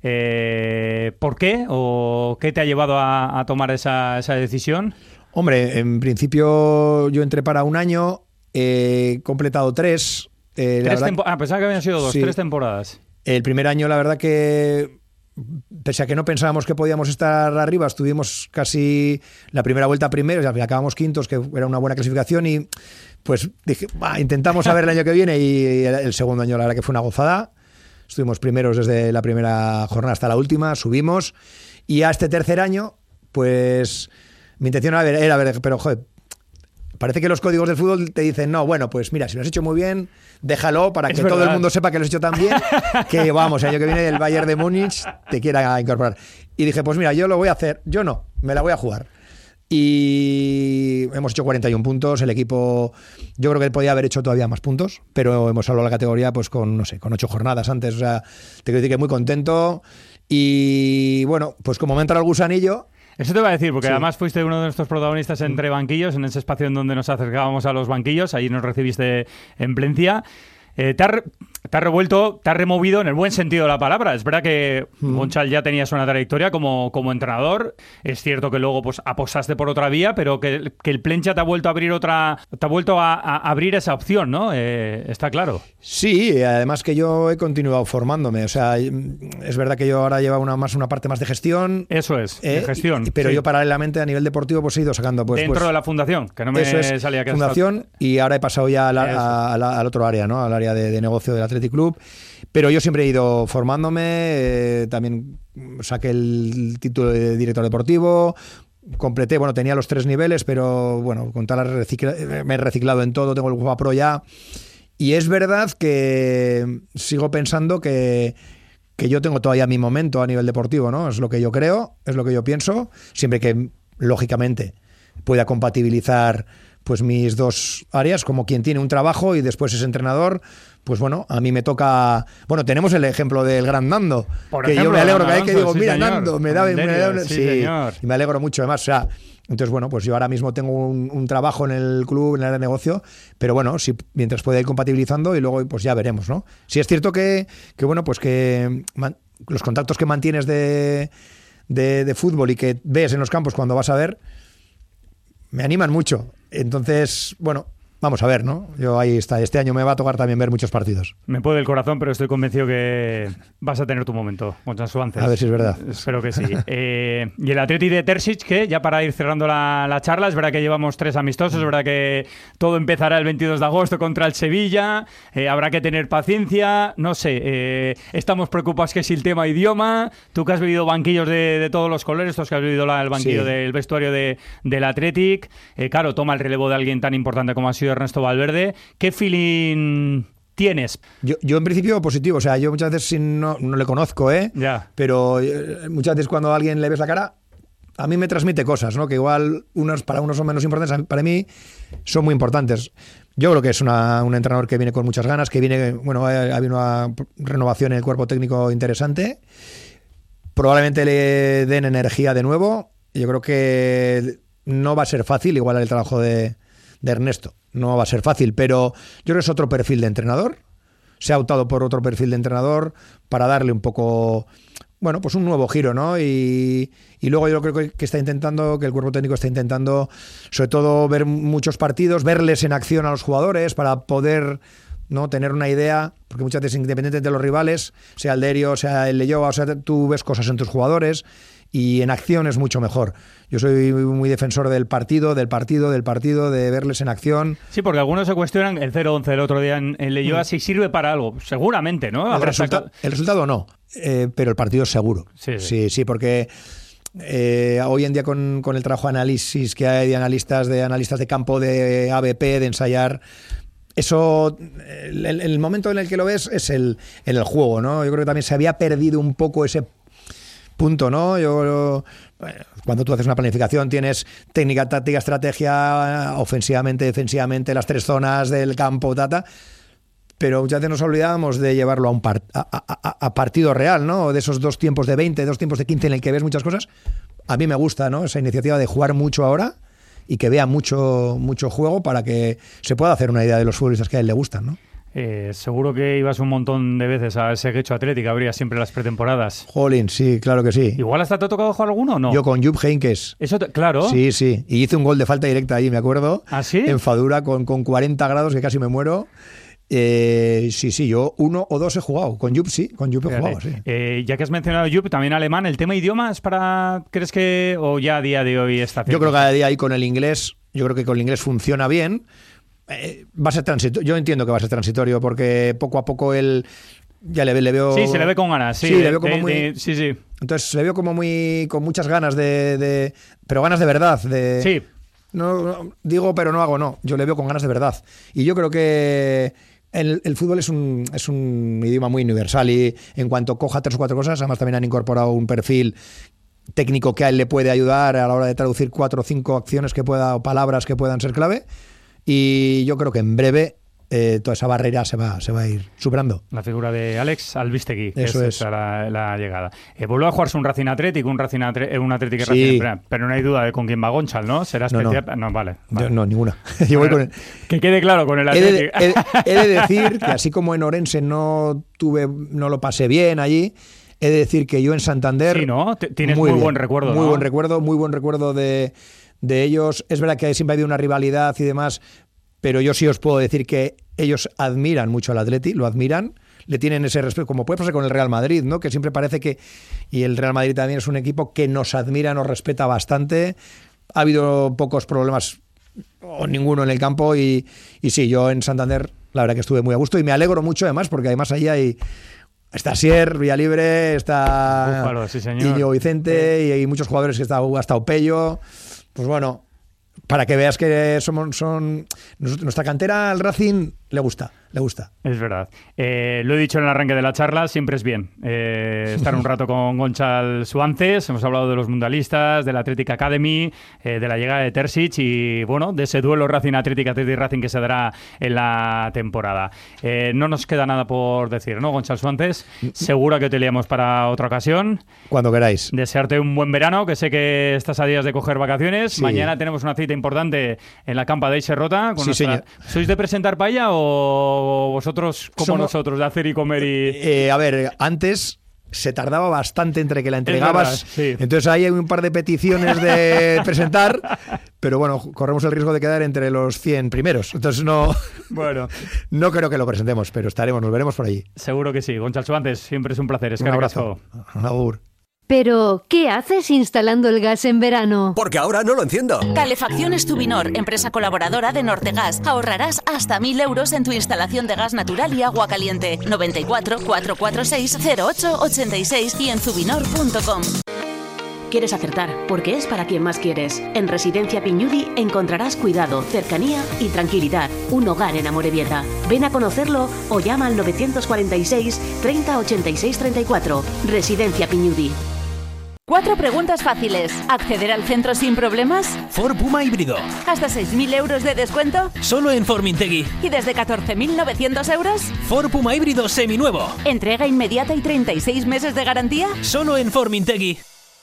Eh, ¿Por qué? ¿O qué te ha llevado a, a tomar esa, esa decisión? Hombre, en principio yo entré para un año, he completado tres. Eh, ¿Tres la tempo- ah, pensaba que habían sido dos, sí. tres temporadas. El primer año, la verdad que, pese a que no pensábamos que podíamos estar arriba, estuvimos casi la primera vuelta primero, o sea, acabamos quintos, que era una buena clasificación, y pues dije, bah, intentamos a ver el año que viene, y el, el segundo año la verdad que fue una gozada. Estuvimos primeros desde la primera jornada hasta la última, subimos, y a este tercer año, pues... mi intención era ver, era ver, pero joder, parece que los códigos del fútbol te dicen, no, bueno, pues mira, si lo has hecho muy bien, déjalo para que es todo verdad. el mundo sepa que lo has hecho tan bien, que vamos, el año que viene el Bayern de Múnich te quiera incorporar. Y dije, pues mira, yo lo voy a hacer, yo no, me la voy a jugar. Y hemos hecho cuarenta y un puntos, el equipo, yo creo que podía haber hecho todavía más puntos, pero hemos salvado la categoría pues con, no sé, con ocho jornadas antes, o sea, te quiero decir que muy contento. Y bueno, pues como me entra el gusanillo... Eso te iba a decir, porque sí. además fuiste uno de nuestros protagonistas entre banquillos, en ese espacio en donde nos acercábamos a los banquillos, ahí nos recibiste en Plentzia. Eh, te, has re- te has revuelto, te has removido en el buen sentido de la palabra. Es verdad que mm. Monchal ya tenías una trayectoria como, como entrenador. Es cierto que luego pues apostaste por otra vía, pero que, que el Plentzia te ha vuelto a abrir otra, te ha vuelto a, a abrir esa opción, ¿no? Eh, está claro. Sí, además que yo he continuado formándome. O sea, es verdad que yo ahora llevo una más una parte más de gestión. Eso es, eh, de gestión. Y, pero sí. yo paralelamente a nivel deportivo pues he ido sacando pues dentro pues, de la fundación, que no me eso es, salía que fundación hasta... y ahora he pasado ya a la, a, a la, al otro área, ¿no? Al área de, de negocio del Athletic Club. Pero yo siempre he ido formándome, eh, también saqué el título de director deportivo, completé, bueno, tenía los tres niveles, pero bueno, con tal recicla- me he reciclado en todo, tengo el UEFA Pro ya. Y es verdad que sigo pensando que, que yo tengo todavía mi momento a nivel deportivo, ¿no? Es lo que yo creo, es lo que yo pienso, siempre que, lógicamente, pueda compatibilizar pues mis dos áreas, como quien tiene un trabajo y después es entrenador. Pues bueno, a mí me toca... Bueno, tenemos el ejemplo del gran Nando, Por que ejemplo, yo me alegro Alonso, que hay que digo, sí, mira, señor. Nando, me da... Me da sí, sí, señor. y me alegro mucho, además, o sea... Entonces, bueno, pues yo ahora mismo tengo un, un trabajo en el club, en el área de negocio, pero bueno, si, mientras pueda ir compatibilizando y luego pues ya veremos, ¿no? Sí es cierto que, que bueno, pues que man, los contactos que mantienes de, de, de fútbol y que ves en los campos cuando vas a ver, me animan mucho. Entonces, bueno... Vamos a ver, ¿no? Yo ahí está. Este año me va a tocar también ver muchos partidos. Me puede el corazón, pero estoy convencido que vas a tener tu momento, Monchal Suárez. A ver si es verdad. Espero que sí. eh, y el Atleti de Terzic, que ya para ir cerrando la, la charla, es verdad que llevamos tres amistosos, es verdad que todo empezará el veintidós de agosto contra el Sevilla, eh, habrá que tener paciencia, no sé, eh, estamos preocupados que si el tema idioma, tú que has vivido banquillos de, de todos los colores, tú que has vivido la, el banquillo Sí. del vestuario de, del Athletic, eh, claro, toma el relevo de alguien tan importante como ha sido Ernesto Valverde. ¿Qué feeling tienes? Yo, yo en principio positivo, o sea, yo muchas veces si no, no le conozco, ¿eh? Ya. Pero eh, muchas veces cuando a alguien le ves la cara, a mí me transmite cosas, ¿no? Que igual unos para unos son menos importantes, para mí son muy importantes. Yo creo que es una, un entrenador que viene con muchas ganas, que viene, bueno, ha habido una renovación en el cuerpo técnico interesante. Probablemente le den energía de nuevo. Yo creo que no va a ser fácil igualar el trabajo de, de Ernesto. No va a ser fácil, pero yo creo que es otro perfil de entrenador. Se ha optado por otro perfil de entrenador para darle un poco, bueno, pues un nuevo giro, ¿no? Y, y luego yo creo que está intentando, que el cuerpo técnico está intentando, sobre todo, ver muchos partidos, verles en acción a los jugadores para poder, ¿no?, tener una idea, porque muchas veces, independientes de los rivales, sea el Derio, sea el Leyoa, o sea, tú ves cosas en tus jugadores y en acción es mucho mejor. Yo soy muy defensor del partido, del partido, del partido, de verles en acción. Sí, porque algunos se cuestionan el cero once el otro día en, en Leyoa, mm. si sirve para algo. Seguramente, ¿no? El, resulta, el resultado no, eh, pero el partido es seguro. Sí, sí, sí, sí porque eh, hoy en día con, con el trabajo de análisis que hay de analistas, de analistas de campo, de A B P, de ensayar, eso, el, el momento en el que lo ves es el, en el juego, ¿no? Yo creo que también se había perdido un poco ese punto, ¿no? Yo, cuando tú haces una planificación tienes técnica, táctica, estrategia, ofensivamente, defensivamente, las tres zonas del campo, tata, pero muchas veces nos olvidamos de llevarlo a un part, a, a, a partido real, ¿no? De esos dos tiempos de veinte, dos tiempos de quince en el que ves muchas cosas. A mí me gusta, ¿no?, esa iniciativa de jugar mucho ahora y que vea mucho, mucho juego para que se pueda hacer una idea de los futbolistas que a él le gustan, ¿no? Eh, seguro que ibas un montón de veces a ese Guecho Athletic, habría siempre las pretemporadas. Jolín, sí, claro que sí. ¿Igual hasta te ha tocado jugar alguno o no? Yo con Jupp Heynckes. Eso te, claro. Sí, sí. Y hice un gol de falta directa ahí, me acuerdo. ¿Ah, sí? En Fadura con, con cuarenta grados, que casi me muero. Eh, sí, sí, yo uno o dos he jugado. Con Jupp sí, con Jupp he jugado, sí. Eh, ya que has mencionado Jupp, también alemán, ¿el tema idiomas para, crees que, o ya a día de hoy está? Yo creo que a día de hoy con el inglés, yo creo que con el inglés funciona bien. Eh, va a ser transitorio. Yo entiendo que va a ser transitorio porque poco a poco él ya le, le veo. Sí, se le ve con ganas. Sí, sí de, le veo como de, muy. De, sí, sí. Entonces le veo como muy con muchas ganas de, de pero ganas de verdad. De, sí. No, no digo, pero no hago. No, yo le veo con ganas de verdad. Y yo creo que el, el fútbol es un es un idioma muy universal y en cuanto coja tres o cuatro cosas, además también han incorporado un perfil técnico que a él le puede ayudar a la hora de traducir cuatro o cinco acciones que pueda o palabras que puedan ser clave. Y yo creo que en breve eh, toda esa barrera se va, se va a ir superando. La figura de Alex Albistegui, eso es, es. La, la llegada. Eh, vuelve a jugarse un Racing Athletic, un Racing Athletic, un Athletic sí. Racing, pero no hay duda de con quién va Gonçal, ¿no? Será especial. No, no. no vale. vale. Yo, no, ninguna. Yo voy bueno, con el... Que quede claro con el Athletic. He de, he, he de Athletic. decir que así como en Orense no tuve, no lo pasé bien allí, he de decir que yo en Santander. Sí, ¿no? Tienes muy, muy buen recuerdo. Muy ¿no? buen recuerdo, muy buen recuerdo de, de ellos. Es verdad que siempre ha habido una rivalidad y demás. Pero yo sí os puedo decir que ellos admiran mucho al Atleti, lo admiran, le tienen ese respeto, como puede pasar con el Real Madrid, ¿no? Que siempre parece que, y el Real Madrid también es un equipo que nos admira, nos respeta bastante. Ha habido pocos problemas o ninguno en el campo y, y sí, yo en Santander la verdad que estuve muy a gusto y me alegro mucho además porque además ahí hay... Está Sier, Villalibre, está Búfalo, sí, señor. Íñigo Vicente y hay muchos jugadores que está hasta Opello. Pues bueno... Para que veas que somos, son nuestra cantera al Racing le gusta, le gusta. Es verdad. Eh, lo he dicho en el arranque de la charla, siempre es bien eh, estar un rato con Gonçal Suances. Hemos hablado de los mundialistas, de la Athletic Academy, eh, de la llegada de Terzic y bueno, de ese duelo Racing Athletic Athletic Racing que se dará en la temporada. Eh, no nos queda nada por decir, ¿no, Gonçal Suances? Seguro que te liamos para otra ocasión. Cuando queráis. Desearte un buen verano, que sé que estás a días de coger vacaciones. Sí. Mañana tenemos una cita importante en la campa de Ixerrota. Sí, señor. ¿Sois de presentar paella o vosotros como Somos, nosotros, de hacer y comer y...? Eh, a ver, antes se tardaba bastante entre que la entregabas. Es verdad, sí. Entonces ahí hay un par de peticiones de presentar, pero bueno, corremos el riesgo de quedar entre los cien primeros. Entonces no, bueno. no creo que lo presentemos, pero estaremos, nos veremos por allí. Seguro que sí. Gonçal Suances, siempre es un placer. Es un abrazo. Un agur. Pero, ¿qué haces instalando el gas en verano? Porque ahora no lo enciendo. Calefacciones Tubinor, empresa colaboradora de Nortegas. Ahorrarás hasta mil euros en tu instalación de gas natural y agua caliente. noventa y cuatro, cuatrocientos cuarenta y seis, cero ocho ochenta y seis y en zubinor punto com. Quieres acertar, porque es para quien más quieres. En Residencia Piñudi encontrarás cuidado, cercanía y tranquilidad. Un hogar en Amorebieta. Ven a conocerlo o llama al novecientos cuarenta y seis, treinta ochenta y seis treinta y cuatro. Residencia Piñudi. Cuatro preguntas fáciles. ¿Acceder al centro sin problemas? Ford Puma híbrido. ¿Hasta seis mil euros de descuento? Solo en Formintegui. ¿Y desde catorce mil novecientos euros? Ford Puma híbrido seminuevo. ¿Entrega inmediata y treinta y seis meses de garantía? Solo en Formintegui.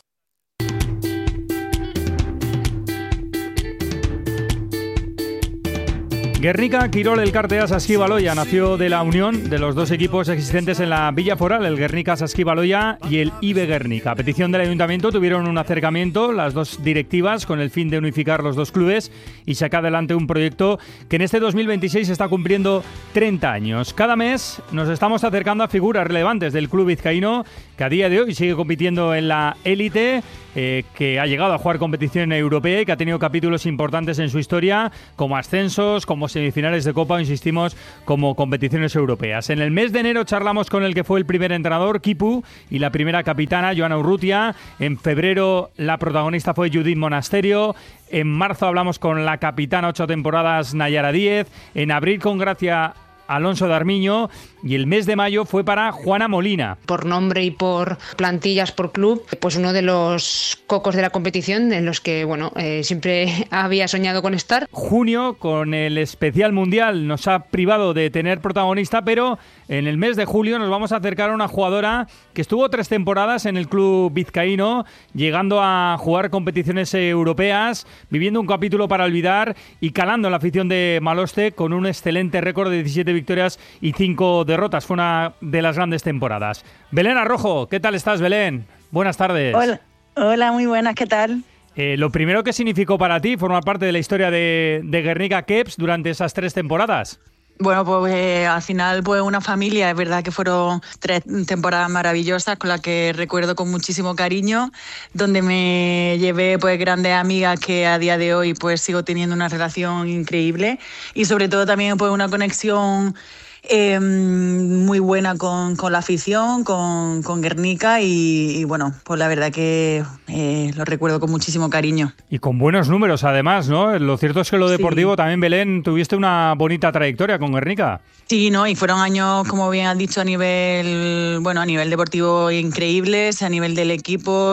Guernica Quirol Elkarte Saskibaloia nació de la unión de los dos equipos existentes en la Villa Foral, el Guernica Saskibaloia y el I B Guernica. A petición del ayuntamiento tuvieron un acercamiento las dos directivas con el fin de unificar los dos clubes y sacar adelante un proyecto que en este dos mil veintiséis está cumpliendo treinta años. Cada mes nos estamos acercando a figuras relevantes del club vizcaíno que a día de hoy sigue compitiendo en la élite, eh, que ha llegado a jugar competición europea y que ha tenido capítulos importantes en su historia como ascensos, como semifinales de Copa, insistimos, como competiciones europeas. En el mes de enero charlamos con el que fue el primer entrenador, Kipu, y la primera capitana, Joana Urrutia. En febrero la protagonista fue Judith Monasterio. En marzo hablamos con la capitana, ocho temporadas, Nayara Díez. En abril con Gracia Alonso de Armiño, y el mes de mayo fue para Juana Molina. Por nombre y por plantillas, por club, pues uno de los cocos de la competición en los que, bueno, eh, siempre había soñado con estar. Junio, con el especial mundial, nos ha privado de tener protagonista, pero en el mes de julio nos vamos a acercar a una jugadora que estuvo tres temporadas en el club vizcaíno, llegando a jugar competiciones europeas, viviendo un capítulo para olvidar y calando en la afición de Maloste con un excelente récord de diecisiete victorias y cinco derrotas. Fue una de las grandes temporadas. Belén Arrojo, ¿qué tal estás, Belén? Buenas tardes. Hola, hola, muy buenas, ¿qué tal? Eh, lo primero que significó para ti formar parte de la historia de, de Guernica Keps durante esas tres temporadas. Bueno, pues eh, al final pues una familia, es verdad que fueron tres temporadas maravillosas con las que recuerdo con muchísimo cariño, donde me llevé pues grandes amigas que a día de hoy pues sigo teniendo una relación increíble y sobre todo también pues una conexión Eh, muy buena con, con la afición, con, con Guernica y, y bueno, pues la verdad que eh, lo recuerdo con muchísimo cariño. Y con buenos números además, ¿no? Lo cierto es que lo deportivo sí. También, Belén, tuviste una bonita trayectoria con Guernica. Sí, ¿no? Y fueron años, como bien has dicho, a nivel, bueno, a nivel deportivo increíbles, a nivel del equipo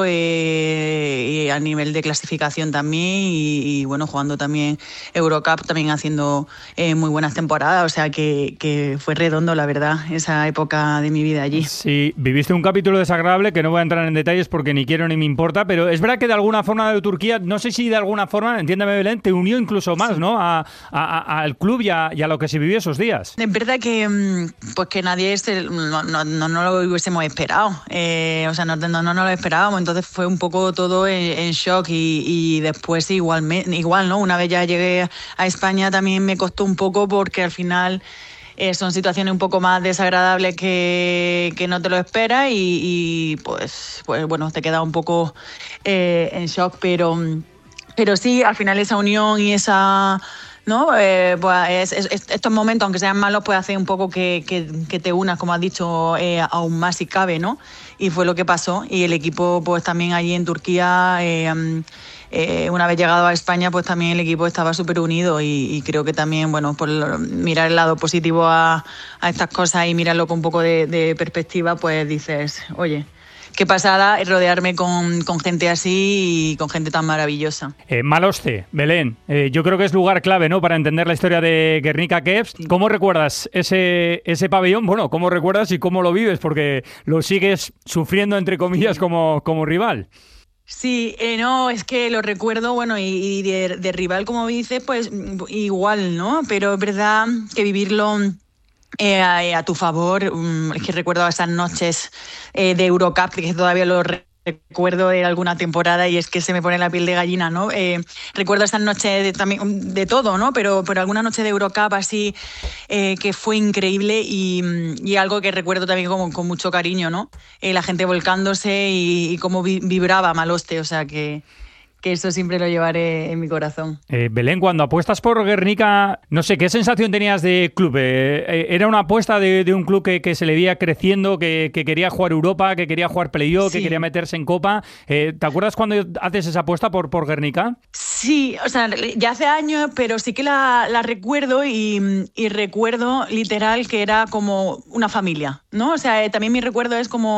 eh, y a nivel de clasificación también y, y bueno, jugando también Eurocup, también haciendo eh, muy buenas temporadas, o sea que, que fue redondo, la verdad, esa época de mi vida allí. Sí, viviste un capítulo desagradable que no voy a entrar en detalles porque ni quiero ni me importa, pero es verdad que de alguna forma de Turquía, no sé si de alguna forma, entiéndame Belén, te unió incluso más, sí. ¿no? A, a, a, al club y a, y a lo que se vivió esos días. Es verdad que pues que nadie se, no, no, no, no lo hubiésemos esperado, eh, o sea, no, no, no lo esperábamos, entonces fue un poco todo en, en shock y, y después igual, igual, ¿no? Una vez ya llegué a España también me costó un poco porque al final Eh, son situaciones un poco más desagradables que, que no te lo esperas y, y pues, pues bueno, te queda un poco eh, en shock, pero, pero sí, al final esa unión y esa, ¿no? Eh, pues es, es, estos momentos, aunque sean malos, puede hacer un poco que, que, que te unas, como has dicho, eh, aún más si cabe, ¿no? Y fue lo que pasó y el equipo pues también allí en Turquía eh, Eh, una vez llegado a España, pues también el equipo estaba súper unido y, y creo que también, bueno, por mirar el lado positivo a, a estas cosas y mirarlo con un poco de, de perspectiva, pues dices, oye, qué pasada es rodearme con, con gente así y con gente tan maravillosa. Eh, Maloste, Belén, eh, yo creo que es lugar clave, ¿no?, para entender la historia de Guernica Keps. Sí. ¿Cómo recuerdas ese, ese pabellón? Bueno, ¿cómo recuerdas y cómo lo vives? Porque lo sigues sufriendo, entre comillas, como, como rival. Sí, eh, no, es que lo recuerdo, bueno, y, y de, de rival, como dices, pues igual, ¿no? Pero es verdad que vivirlo eh, a, a tu favor, um, es que recuerdo esas noches eh, de Eurocup, que todavía lo recuerdo de alguna temporada y es que se me pone la piel de gallina, ¿no? Eh, recuerdo esas noches de, también, de todo, ¿no? Pero, pero alguna noche de Eurocup así eh, que fue increíble y, y algo que recuerdo también como, con mucho cariño, ¿no? Eh, la gente volcándose y, y cómo vi, vibraba Maloste, o sea que... que eso siempre lo llevaré en mi corazón. Eh, Belén, cuando apuestas por Guernica, no sé, ¿qué sensación tenías de club? Eh, ¿Era una apuesta de, de un club que, que se le veía creciendo, que, que quería jugar Europa, que quería jugar playoff, sí. que quería meterse en Copa? Eh, ¿Te acuerdas cuando haces esa apuesta por, por Guernica? Sí, o sea, ya hace años, pero sí que la, la recuerdo y, y recuerdo literal que era como una familia, ¿no? O sea, eh, también mi recuerdo es como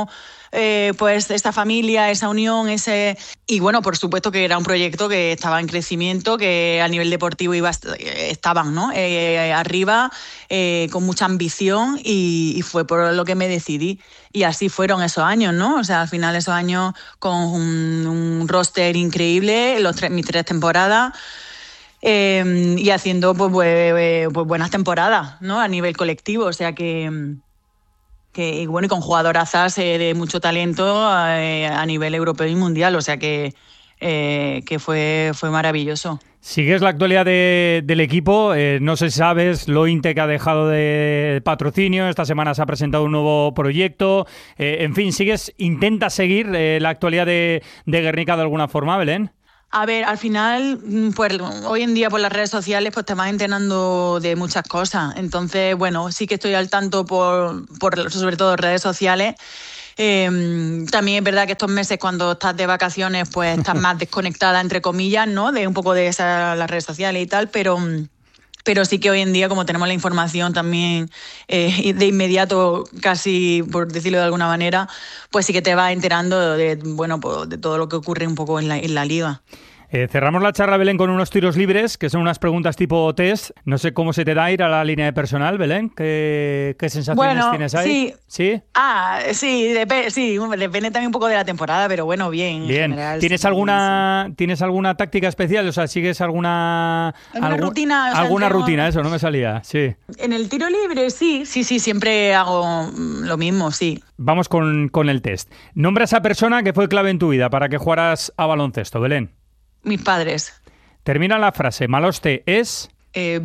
eh, pues esta familia, esa unión, ese y bueno, por supuesto que era un proyecto que estaba en crecimiento, que a nivel deportivo iba estaban, ¿no? Eh, arriba, eh, con mucha ambición y, y fue por lo que me decidí. Y así fueron esos años, ¿no? O sea, al final esos años con un, un roster increíble, los tres, mis tres temporadas. Eh, y haciendo pues, pues, pues buenas temporadas, ¿no? A nivel colectivo, o sea que, que y bueno, y con jugadorazas eh, de mucho talento eh, a nivel europeo y mundial, o sea que, eh, que fue, fue maravilloso. Sigues la actualidad de, del equipo, eh, no sé si sabes, lo Inte que ha dejado de patrocinio, esta semana se ha presentado un nuevo proyecto, eh, en fin, sigues, intentas seguir eh, la actualidad de, de Guernica de alguna forma, Belén. A ver, al final, pues hoy en día por las redes sociales pues te vas enterando de muchas cosas. Entonces, bueno, sí que estoy al tanto por, por sobre todo redes sociales. Eh, también es verdad que estos meses cuando estás de vacaciones pues estás más desconectada, entre comillas, ¿no? De un poco de esas, las redes sociales y tal, pero... Pero sí que hoy en día, como tenemos la información también eh, de inmediato, casi por decirlo de alguna manera, pues sí que te vas enterando de, bueno, pues de todo lo que ocurre un poco en la, en la liga. Eh, cerramos la charla, Belén, con unos tiros libres, que son unas preguntas tipo test. No sé cómo se te da ir a la línea de personal, Belén. ¿Qué, qué sensaciones bueno, tienes ahí? Sí. ¿Sí? Ah, sí, dep- sí, depende también un poco de la temporada, pero bueno, bien. Bien. En general, ¿Tienes sí, alguna sí. ¿Tienes alguna táctica especial? O sea, ¿sigues alguna... ¿Alguna algún, rutina? O sea, alguna tengo... rutina, eso, no me salía, sí. En el tiro libre, sí, sí, sí, siempre hago lo mismo, sí. Vamos con, con el test. Nombra a esa persona que fue clave en tu vida para que jugaras a baloncesto, Belén. Mis padres. Termina la frase. Maloste es... Eh,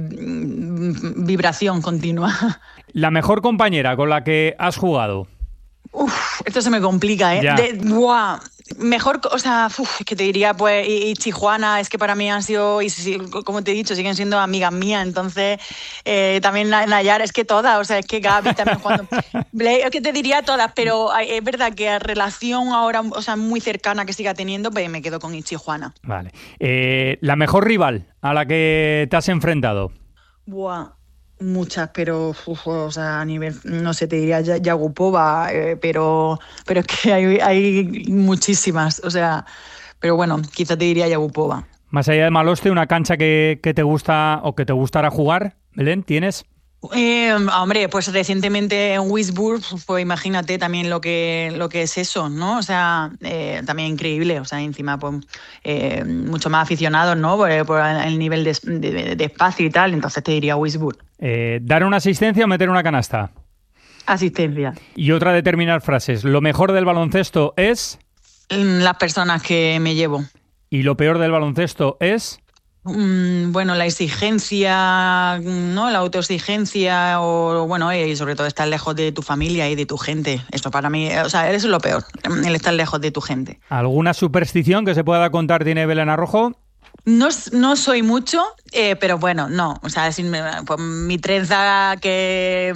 vibración continua. La mejor compañera con la que has jugado. Uf, esto se me complica, ¿eh? De, buah, mejor, o sea, uf, es que te diría, pues, y, y Tijuana, es que para mí han sido, y, como te he dicho, siguen siendo amigas mías, entonces, eh, también Nayar, es que todas, o sea, es que Gaby también jugando, es que te diría todas, pero es verdad que a relación ahora, o sea, muy cercana que siga teniendo, pues me quedo con Tijuana. Vale. Eh, la mejor rival a la que te has enfrentado. Buah. Muchas, pero uf, o sea, a nivel, no sé, te diría Yagupova, eh, pero, pero es que hay, hay muchísimas, o sea, pero bueno, quizá te diría Yagupova. Más allá de Maloste, una cancha que, que te gusta o que te gustara jugar, Belén, ¿tienes? Eh, hombre, pues recientemente en Wisburg, pues imagínate también lo que lo que es eso, ¿no? O sea, eh, también increíble, o sea, encima pues eh, mucho más aficionados, ¿no? Por, por el nivel de, de, de espacio y tal, entonces te diría Wisburg. Eh, ¿Dar una asistencia o meter una canasta? Asistencia. Y otra de terminar frases. ¿Lo mejor del baloncesto es...? Las personas que me llevo. ¿Y lo peor del baloncesto es...? Bueno, la exigencia, ¿no? La autoexigencia o, bueno, y sobre todo estar lejos de tu familia y de tu gente. Eso para mí, o sea, eso es lo peor, el estar lejos de tu gente. ¿Alguna superstición que se pueda contar tiene Belén Arrojo? No, no soy mucho, eh, pero bueno, no. O sea, sin, pues, mi trenza que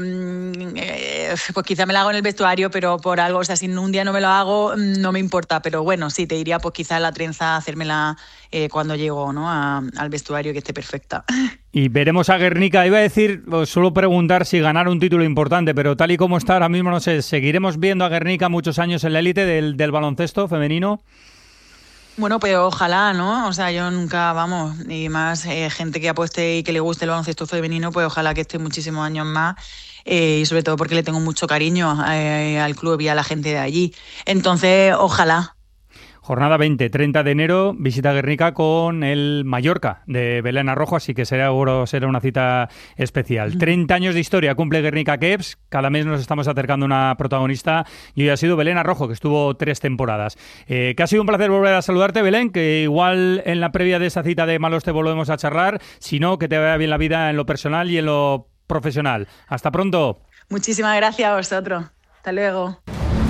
eh, pues quizá me la hago en el vestuario, pero por algo, o sea, si un día no me lo hago, no me importa. Pero bueno, sí, te diría pues quizá la trenza hacérmela eh, cuando llego, ¿no? a, al vestuario, que esté perfecta. Y veremos a Guernica. Iba a decir, solo preguntar si ganar un título importante, pero tal y como está ahora mismo, no sé, ¿seguiremos viendo a Guernica muchos años en la élite del, del baloncesto femenino? Bueno, pues ojalá, ¿no? O sea, yo nunca, vamos, y más eh, gente que apueste y que le guste el baloncesto femenino, pues ojalá que esté muchísimos años más, eh, y sobre todo porque le tengo mucho cariño eh, al club y a la gente de allí. Entonces, ojalá. Jornada veinte, treinta de enero, visita Guernica con el Mallorca de Belén Arrojo, así que será, seguro será una cita especial. treinta años de historia cumple Guernica Keps, cada mes nos estamos acercando a una protagonista y hoy ha sido Belén Arrojo, que estuvo tres temporadas. Eh, que ha sido un placer volver a saludarte, Belén, que igual en la previa de esa cita de Maloste volvemos a charlar, si no, que te vaya bien la vida en lo personal y en lo profesional. Hasta pronto. Muchísimas gracias a vosotros. Hasta luego.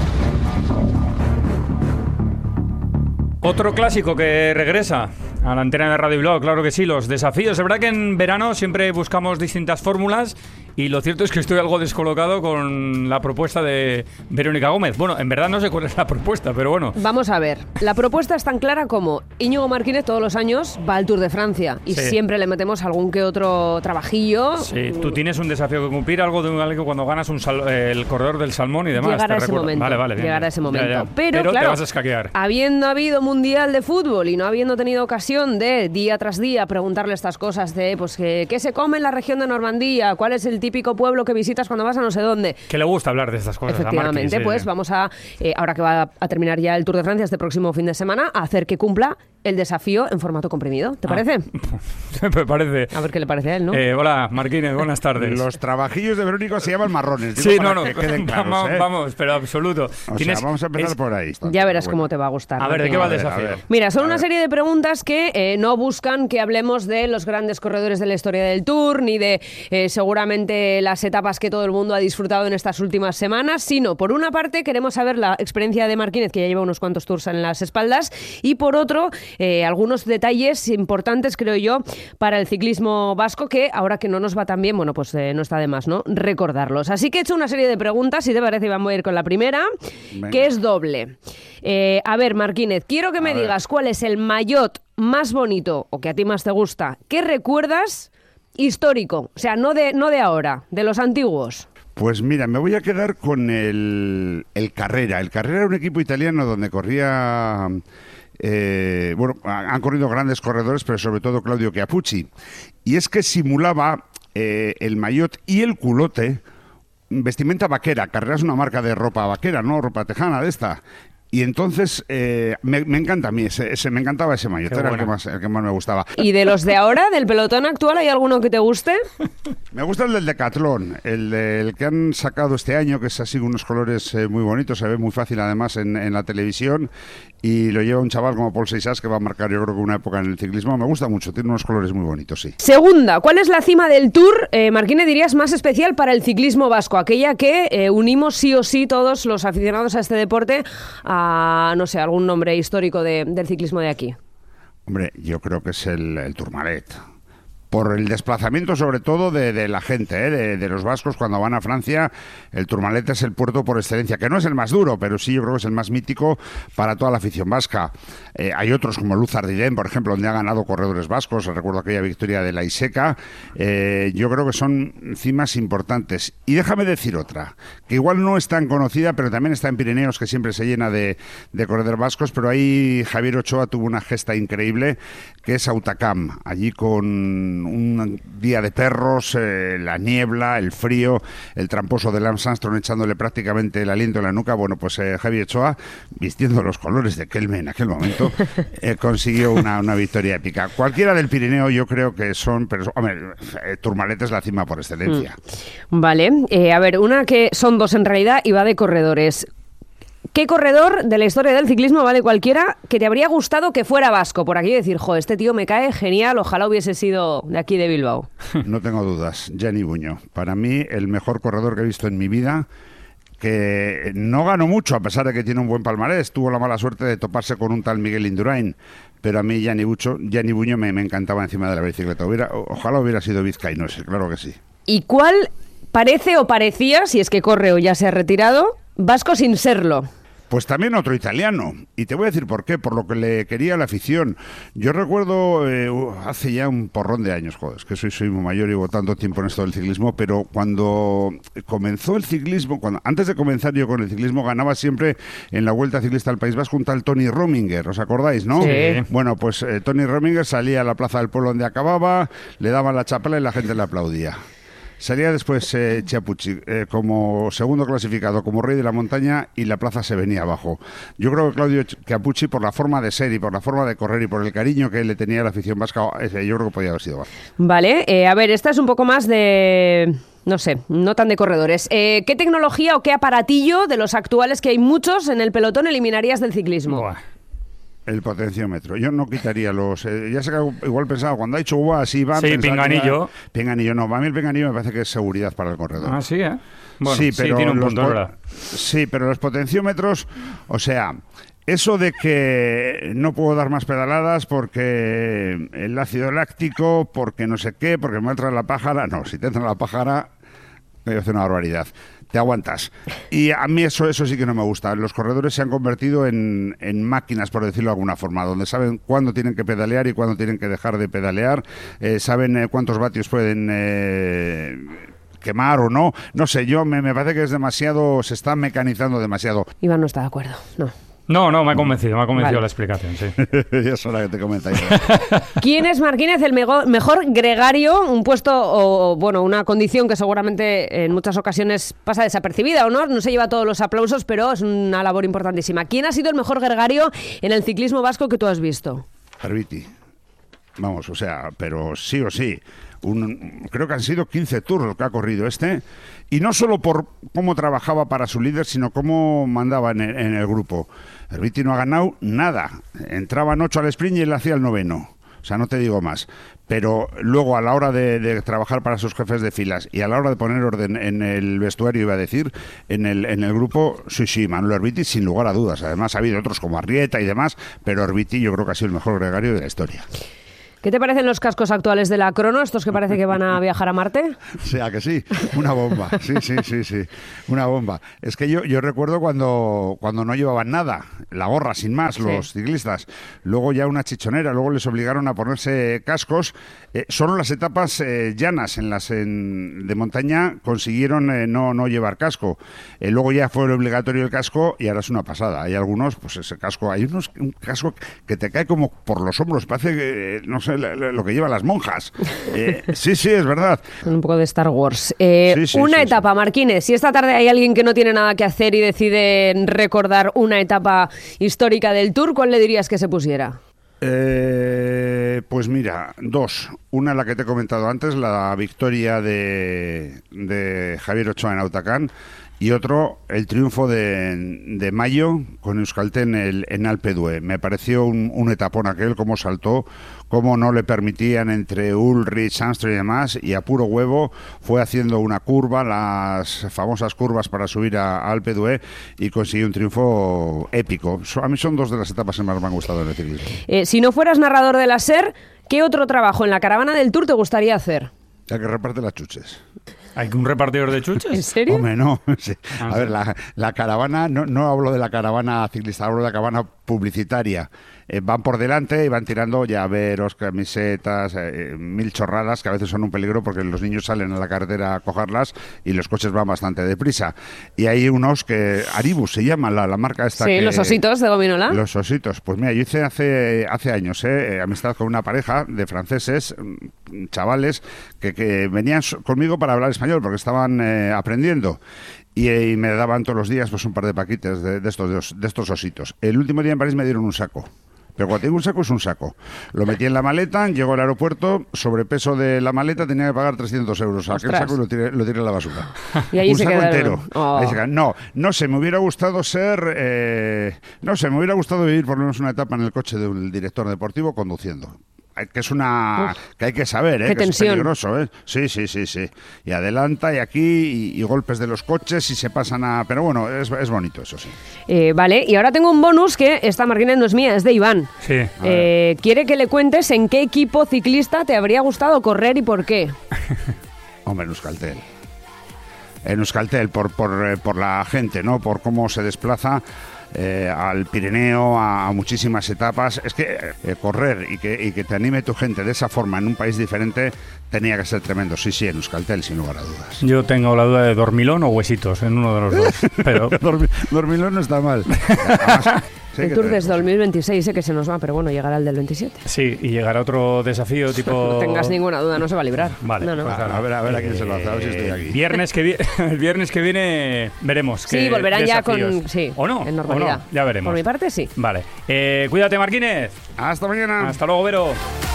Otro clásico que regresa a la antena de Radio Bilbao, claro que sí, los desafíos. Es verdad que en verano siempre buscamos distintas fórmulas y lo cierto es que estoy algo descolocado con la propuesta de Verónica Gómez. Bueno, en verdad no sé cuál es la propuesta, pero bueno. Vamos a ver, la propuesta es tan clara como Íñigo Martínez todos los años va al Tour de Francia y Sí. siempre le metemos algún que otro trabajillo. Sí, tú tienes un desafío que cumplir, algo de algo cuando ganas un sal- eh, el corredor del salmón y demás. Llegar te a ese recuerdo. momento, Vale, vale, bien, llegar a bien. ese momento. Ya, ya. Pero, te claro, vas a escaquear. Habiendo habido Mundial de Fútbol y no habiendo tenido ocasión de día tras día preguntarle estas cosas de pues que, qué se come en la región de Normandía, cuál es el típico pueblo que visitas cuando vas a no sé dónde. Que le gusta hablar de estas cosas. a Efectivamente, Martín, sí. pues vamos a, eh, ahora que va a terminar ya el Tour de Francia este próximo fin de semana, a hacer que cumpla el desafío en formato comprimido. ¿Te Ah. parece? Me parece. A ver qué le parece a él, ¿no? Eh, hola, Martínez, buenas tardes. Los trabajillos de Verónica se llaman marrones. digo, Sí, para no, no, que queden claros, vamos, ¿eh? vamos, pero absoluto. O Tienes- sea, vamos a empezar es- por ahí. Ya verás cómo te va a gustar. A ver, ¿de Martín. qué va el A ver, a desafío? ver. Mira, son A una ver. serie de preguntas que eh, no buscan que hablemos de los grandes corredores de la historia del Tour, ni de eh, seguramente las etapas que todo el mundo ha disfrutado en estas últimas semanas, sino, por una parte, queremos saber la experiencia de Martínez, que ya lleva unos cuantos tours en las espaldas, y por otro, eh, algunos detalles importantes, creo yo, para el ciclismo vasco, que ahora que no nos va tan bien, bueno, pues eh, no está de más, ¿no?, recordarlos. Así que he hecho una serie de preguntas, si te parece, y vamos a ir con la primera, Venga. que es doble. Eh, a ver, Martínez, quiero que me A ver. digas cuál es el maillot más bonito o que a ti más te gusta, que recuerdas histórico, o sea, no de, no de ahora, de los antiguos. Pues mira, me voy a quedar con el, el Carrera. El Carrera era un equipo italiano donde corría... eh, bueno, ha- han corrido grandes corredores, pero sobre todo Claudio Chiappucci. Y es que simulaba eh, el maillot y el culote vestimenta vaquera. Carrera es una marca de ropa vaquera, ¿no? Ropa tejana de esta. Y entonces eh, me, me encanta a mí, ese, ese- me encantaba ese maillot, Qué era el bueno. que, más, el que más me gustaba. ¿Y de los de ahora, del pelotón actual, hay alguno que te guste? Me gusta el del Decathlon, el, el que han sacado este año, que es así, unos colores eh, muy bonitos, se ve muy fácil además en, en la televisión, y lo lleva un chaval como Paul Seixas, que va a marcar yo creo que una época en el ciclismo. Me gusta mucho, tiene unos colores muy bonitos, sí. Segunda, ¿cuál es la cima del Tour, eh, Martínez, dirías, más especial para el ciclismo vasco? Aquella que eh, unimos sí o sí todos los aficionados a este deporte a, no sé, algún nombre histórico de- del ciclismo de aquí. Hombre, yo creo que es el, el Tourmalet. Por el desplazamiento sobre todo de, de la gente, ¿eh? de, de los vascos cuando van a Francia. El Tourmalet es el puerto por excelencia, que no es el más duro, pero sí yo creo que es el más mítico para toda la afición vasca. Eh, hay otros como Luz Ardiden, por ejemplo, donde ha ganado corredores vascos. Recuerdo aquella victoria de la Iseca. Eh, yo creo que son cimas importantes. Y déjame decir otra, que igual no es tan conocida, pero también está en Pirineos, que siempre se llena de, de corredores vascos, pero ahí Javier Ochoa tuvo una gesta increíble, que es Hautacam, allí con un día de perros, eh, la niebla, el frío, el tramposo de Lance Armstrong echándole prácticamente el aliento en la nuca. Bueno, pues eh, Javier Ochoa, vistiendo los colores de Kelme en aquel momento, eh, consiguió una, una victoria épica. Cualquiera del Pirineo yo creo que son, pero hombre, eh, Tourmalet es la cima por excelencia. Vale, eh, a ver, una que son dos en realidad y va de corredores. ¿Qué corredor de la historia del ciclismo, vale cualquiera, que te habría gustado que fuera vasco? Por aquí decir, jo, este tío me cae genial, ojalá hubiese sido de aquí de Bilbao. No tengo dudas, Gianni Buño. Para mí, el mejor corredor que he visto en mi vida, que no ganó mucho, a pesar de que tiene un buen palmarés. Tuvo la mala suerte de toparse con un tal Miguel Indurain. Pero a mí Gianni, Bucho, Gianni Buño me, me encantaba encima de la bicicleta. Hubiera, ojalá hubiera sido vizcaínoise, claro que sí. ¿Y cuál parece o parecía, si es que corre o ya se ha retirado, vasco sin serlo? Pues también otro italiano, y te voy a decir por qué, por lo que le quería la afición. Yo recuerdo eh, hace ya un porrón de años, joder, es que soy, soy muy mayor y llevo tanto tiempo en esto del ciclismo, pero cuando comenzó el ciclismo, cuando antes de comenzar yo con el ciclismo, ganaba siempre en la Vuelta Ciclista al País Vasco un tal Tony Rominger, ¿os acordáis, no? Sí. Bueno, pues eh, Tony Rominger salía a la plaza del pueblo donde acababa, le daban la chapela y la gente le aplaudía. Salía después eh, Chiappucci eh, como segundo clasificado, como rey de la montaña, y la plaza se venía abajo. Yo creo que Claudio Chiappucci, por la forma de ser y por la forma de correr y por el cariño que le tenía a la afición vasca, eh, yo creo que podía haber sido vasco. Vale, eh, a ver, esta es un poco más de... No sé, no tan de corredores. Eh, ¿Qué tecnología o qué aparatillo de los actuales, que hay muchos en el pelotón, eliminarías del ciclismo? Buah. El potenciómetro. Yo no quitaría los... Eh, ya sé que igual pensaba, cuando ha dicho guau, así va... Sí, pinganillo. Pinganillo, no. A mí el pinganillo me parece que es seguridad para el corredor. Ah, sí, ¿eh? Bueno, sí, pero tiene un los punto, po- ¿verdad? Sí, pero los potenciómetros, o sea... Eso de que no puedo dar más pedaladas porque el ácido láctico, porque no sé qué, porque me entra la pájara... No, si te entra la pájara... me parece una barbaridad. Te aguantas. Y a mí eso eso sí que no me gusta. Los corredores se han convertido en, en máquinas, por decirlo de alguna forma, donde saben cuándo tienen que pedalear y cuándo tienen que dejar de pedalear, eh, saben eh, cuántos vatios pueden eh, quemar o no. No sé, yo me, me parece que es demasiado, se está mecanizando demasiado. Iván no está de acuerdo, no. No, no, me ha convencido, me ha convencido Vale. la explicación, sí. Ya es hora que te comentáis. ¿Quién es, Marquínez, el mego- mejor gregario? Un puesto o, bueno, una condición que seguramente en muchas ocasiones pasa desapercibida o no, no se lleva todos los aplausos, pero es una labor importantísima. ¿Quién ha sido el mejor gregario en el ciclismo vasco que tú has visto? Herbiti. Vamos, o sea, pero sí o sí. Un, creo que han sido quince tours los que ha corrido este, y no solo por cómo trabajaba para su líder, sino cómo mandaba en el, en el grupo. Herbiti no ha ganado nada. Entraban ocho al sprint y él hacía el noveno. O sea, no te digo más. Pero luego, a la hora de, de trabajar para sus jefes de filas y a la hora de poner orden en el vestuario, iba a decir, en el, en el grupo, sí, sí, Manuel Herbiti, sin lugar a dudas. Además, ha habido otros como Arrieta y demás, pero Herbiti yo creo que ha sido el mejor gregario de la historia. ¿Qué te parecen los cascos actuales de la Crono, estos que parece que van a viajar a Marte? O sea que sí, una bomba, sí, sí, sí, sí, una bomba. Es que yo, yo recuerdo cuando, cuando no llevaban nada, la gorra sin más, los sí. ciclistas, luego ya una chichonera, luego les obligaron a ponerse cascos. Eh, solo las etapas eh, llanas en las en, de montaña consiguieron eh, no, no llevar casco. Eh, luego ya fue obligatorio el casco y ahora es una pasada. Hay algunos, pues ese casco, hay unos, un casco que te cae como por los hombros, parece que, no sé, lo que llevan las monjas. Eh, sí, sí, es verdad. Un poco de Star Wars. Eh, sí, sí, una sí, etapa, sí. Marquínez. Si esta tarde hay alguien que no tiene nada que hacer y decide recordar una etapa histórica del Tour, ¿cuál le dirías que se pusiera? Eh, pues mira, dos. Una, la que te he comentado antes, la victoria de, de Javier Ochoa en Autacán. Y otro, el triunfo de, de Mayo con Euskaltel en, el, en Alpe d'Huez. Me pareció un, un etapón aquel, cómo saltó, cómo no le permitían entre Ulrich, Armstrong y demás, y a puro huevo fue haciendo una curva, las famosas curvas para subir a, a Alpe d'Huez, y consiguió un triunfo épico. So, a mí son dos de las etapas que más me han gustado en el ciclismo. Eh, si no fueras narrador de la SER, ¿qué otro trabajo en la caravana del Tour te gustaría hacer? Ya que reparte las chuches. ¿Hay un repartidor de chuches? ¿En serio? Hombre, no. Sí. Ah, a sí. ver, la, la caravana, no, no hablo de la caravana ciclista, hablo de la caravana publicitaria. Eh, van por delante y van tirando llaveros, camisetas, eh, mil chorradas que a veces son un peligro porque los niños salen a la carretera a cogerlas y los coches van bastante deprisa. Y hay unos que, Aribus se llama la, la marca esta. Sí, que, los ositos de gominola. Los ositos. Pues mira, yo hice hace, hace años eh, amistad con una pareja de franceses, chavales, que, que venían conmigo para hablar español porque estaban eh, aprendiendo. Y, y me daban todos los días pues un par de paquetes de, de, estos, de estos ositos. El último día en París me dieron un saco. Pero cuando tengo un saco es un saco. Lo metí en la maleta, llego al aeropuerto, sobrepeso de la maleta, tenía que pagar trescientos euros. Aquel saco y lo tiré, lo tiré en la basura. Y ahí un se saco quedaron. entero. Oh. Ahí se quedaron. No, no sé, me hubiera gustado ser... Eh, no sé, me hubiera gustado vivir por lo menos una etapa en el coche del director deportivo conduciendo. Que es una... Uf, que hay que saber, ¿eh? Qué que tensión. Es peligroso, ¿eh? Sí, sí, sí, sí. Y adelanta y aquí y, y golpes de los coches y se pasan a... Pero bueno, es, es bonito, eso sí. Eh, vale, y ahora tengo un bonus que esta Marquínez no es mía, es de Iván. Sí. Eh, quiere que le cuentes en qué equipo ciclista te habría gustado correr y por qué. Hombre, en Euskaltel. En Euskaltel, por, por, por la gente, ¿no? Por cómo se desplaza... Eh, al Pirineo, a, a muchísimas etapas. Es que eh, correr y que, y que te anime tu gente de esa forma en un país diferente tenía que ser tremendo. Sí, sí, en Euskaltel, sin lugar a dudas. Yo tengo la duda de dormilón o huesitos en uno de los dos. Pero dormilón no está mal. Además, sí, el Tour desde dos mil veintiséis sé que se nos va, pero bueno, llegará el del veintisiete. Sí, y llegará otro desafío tipo... No tengas ninguna duda, no se va a librar. Vale, no, no. Pues a ver, a ver a quién se lo hace, a ver si estoy aquí. Viernes que vi- el viernes que viene veremos. Sí, qué volverán desafíos. ya con... Sí, ¿O no? en normalidad. ¿O no? Ya veremos. Por mi parte, sí. Vale. Eh, cuídate, Marquínez. Hasta mañana. Hasta luego, Vero.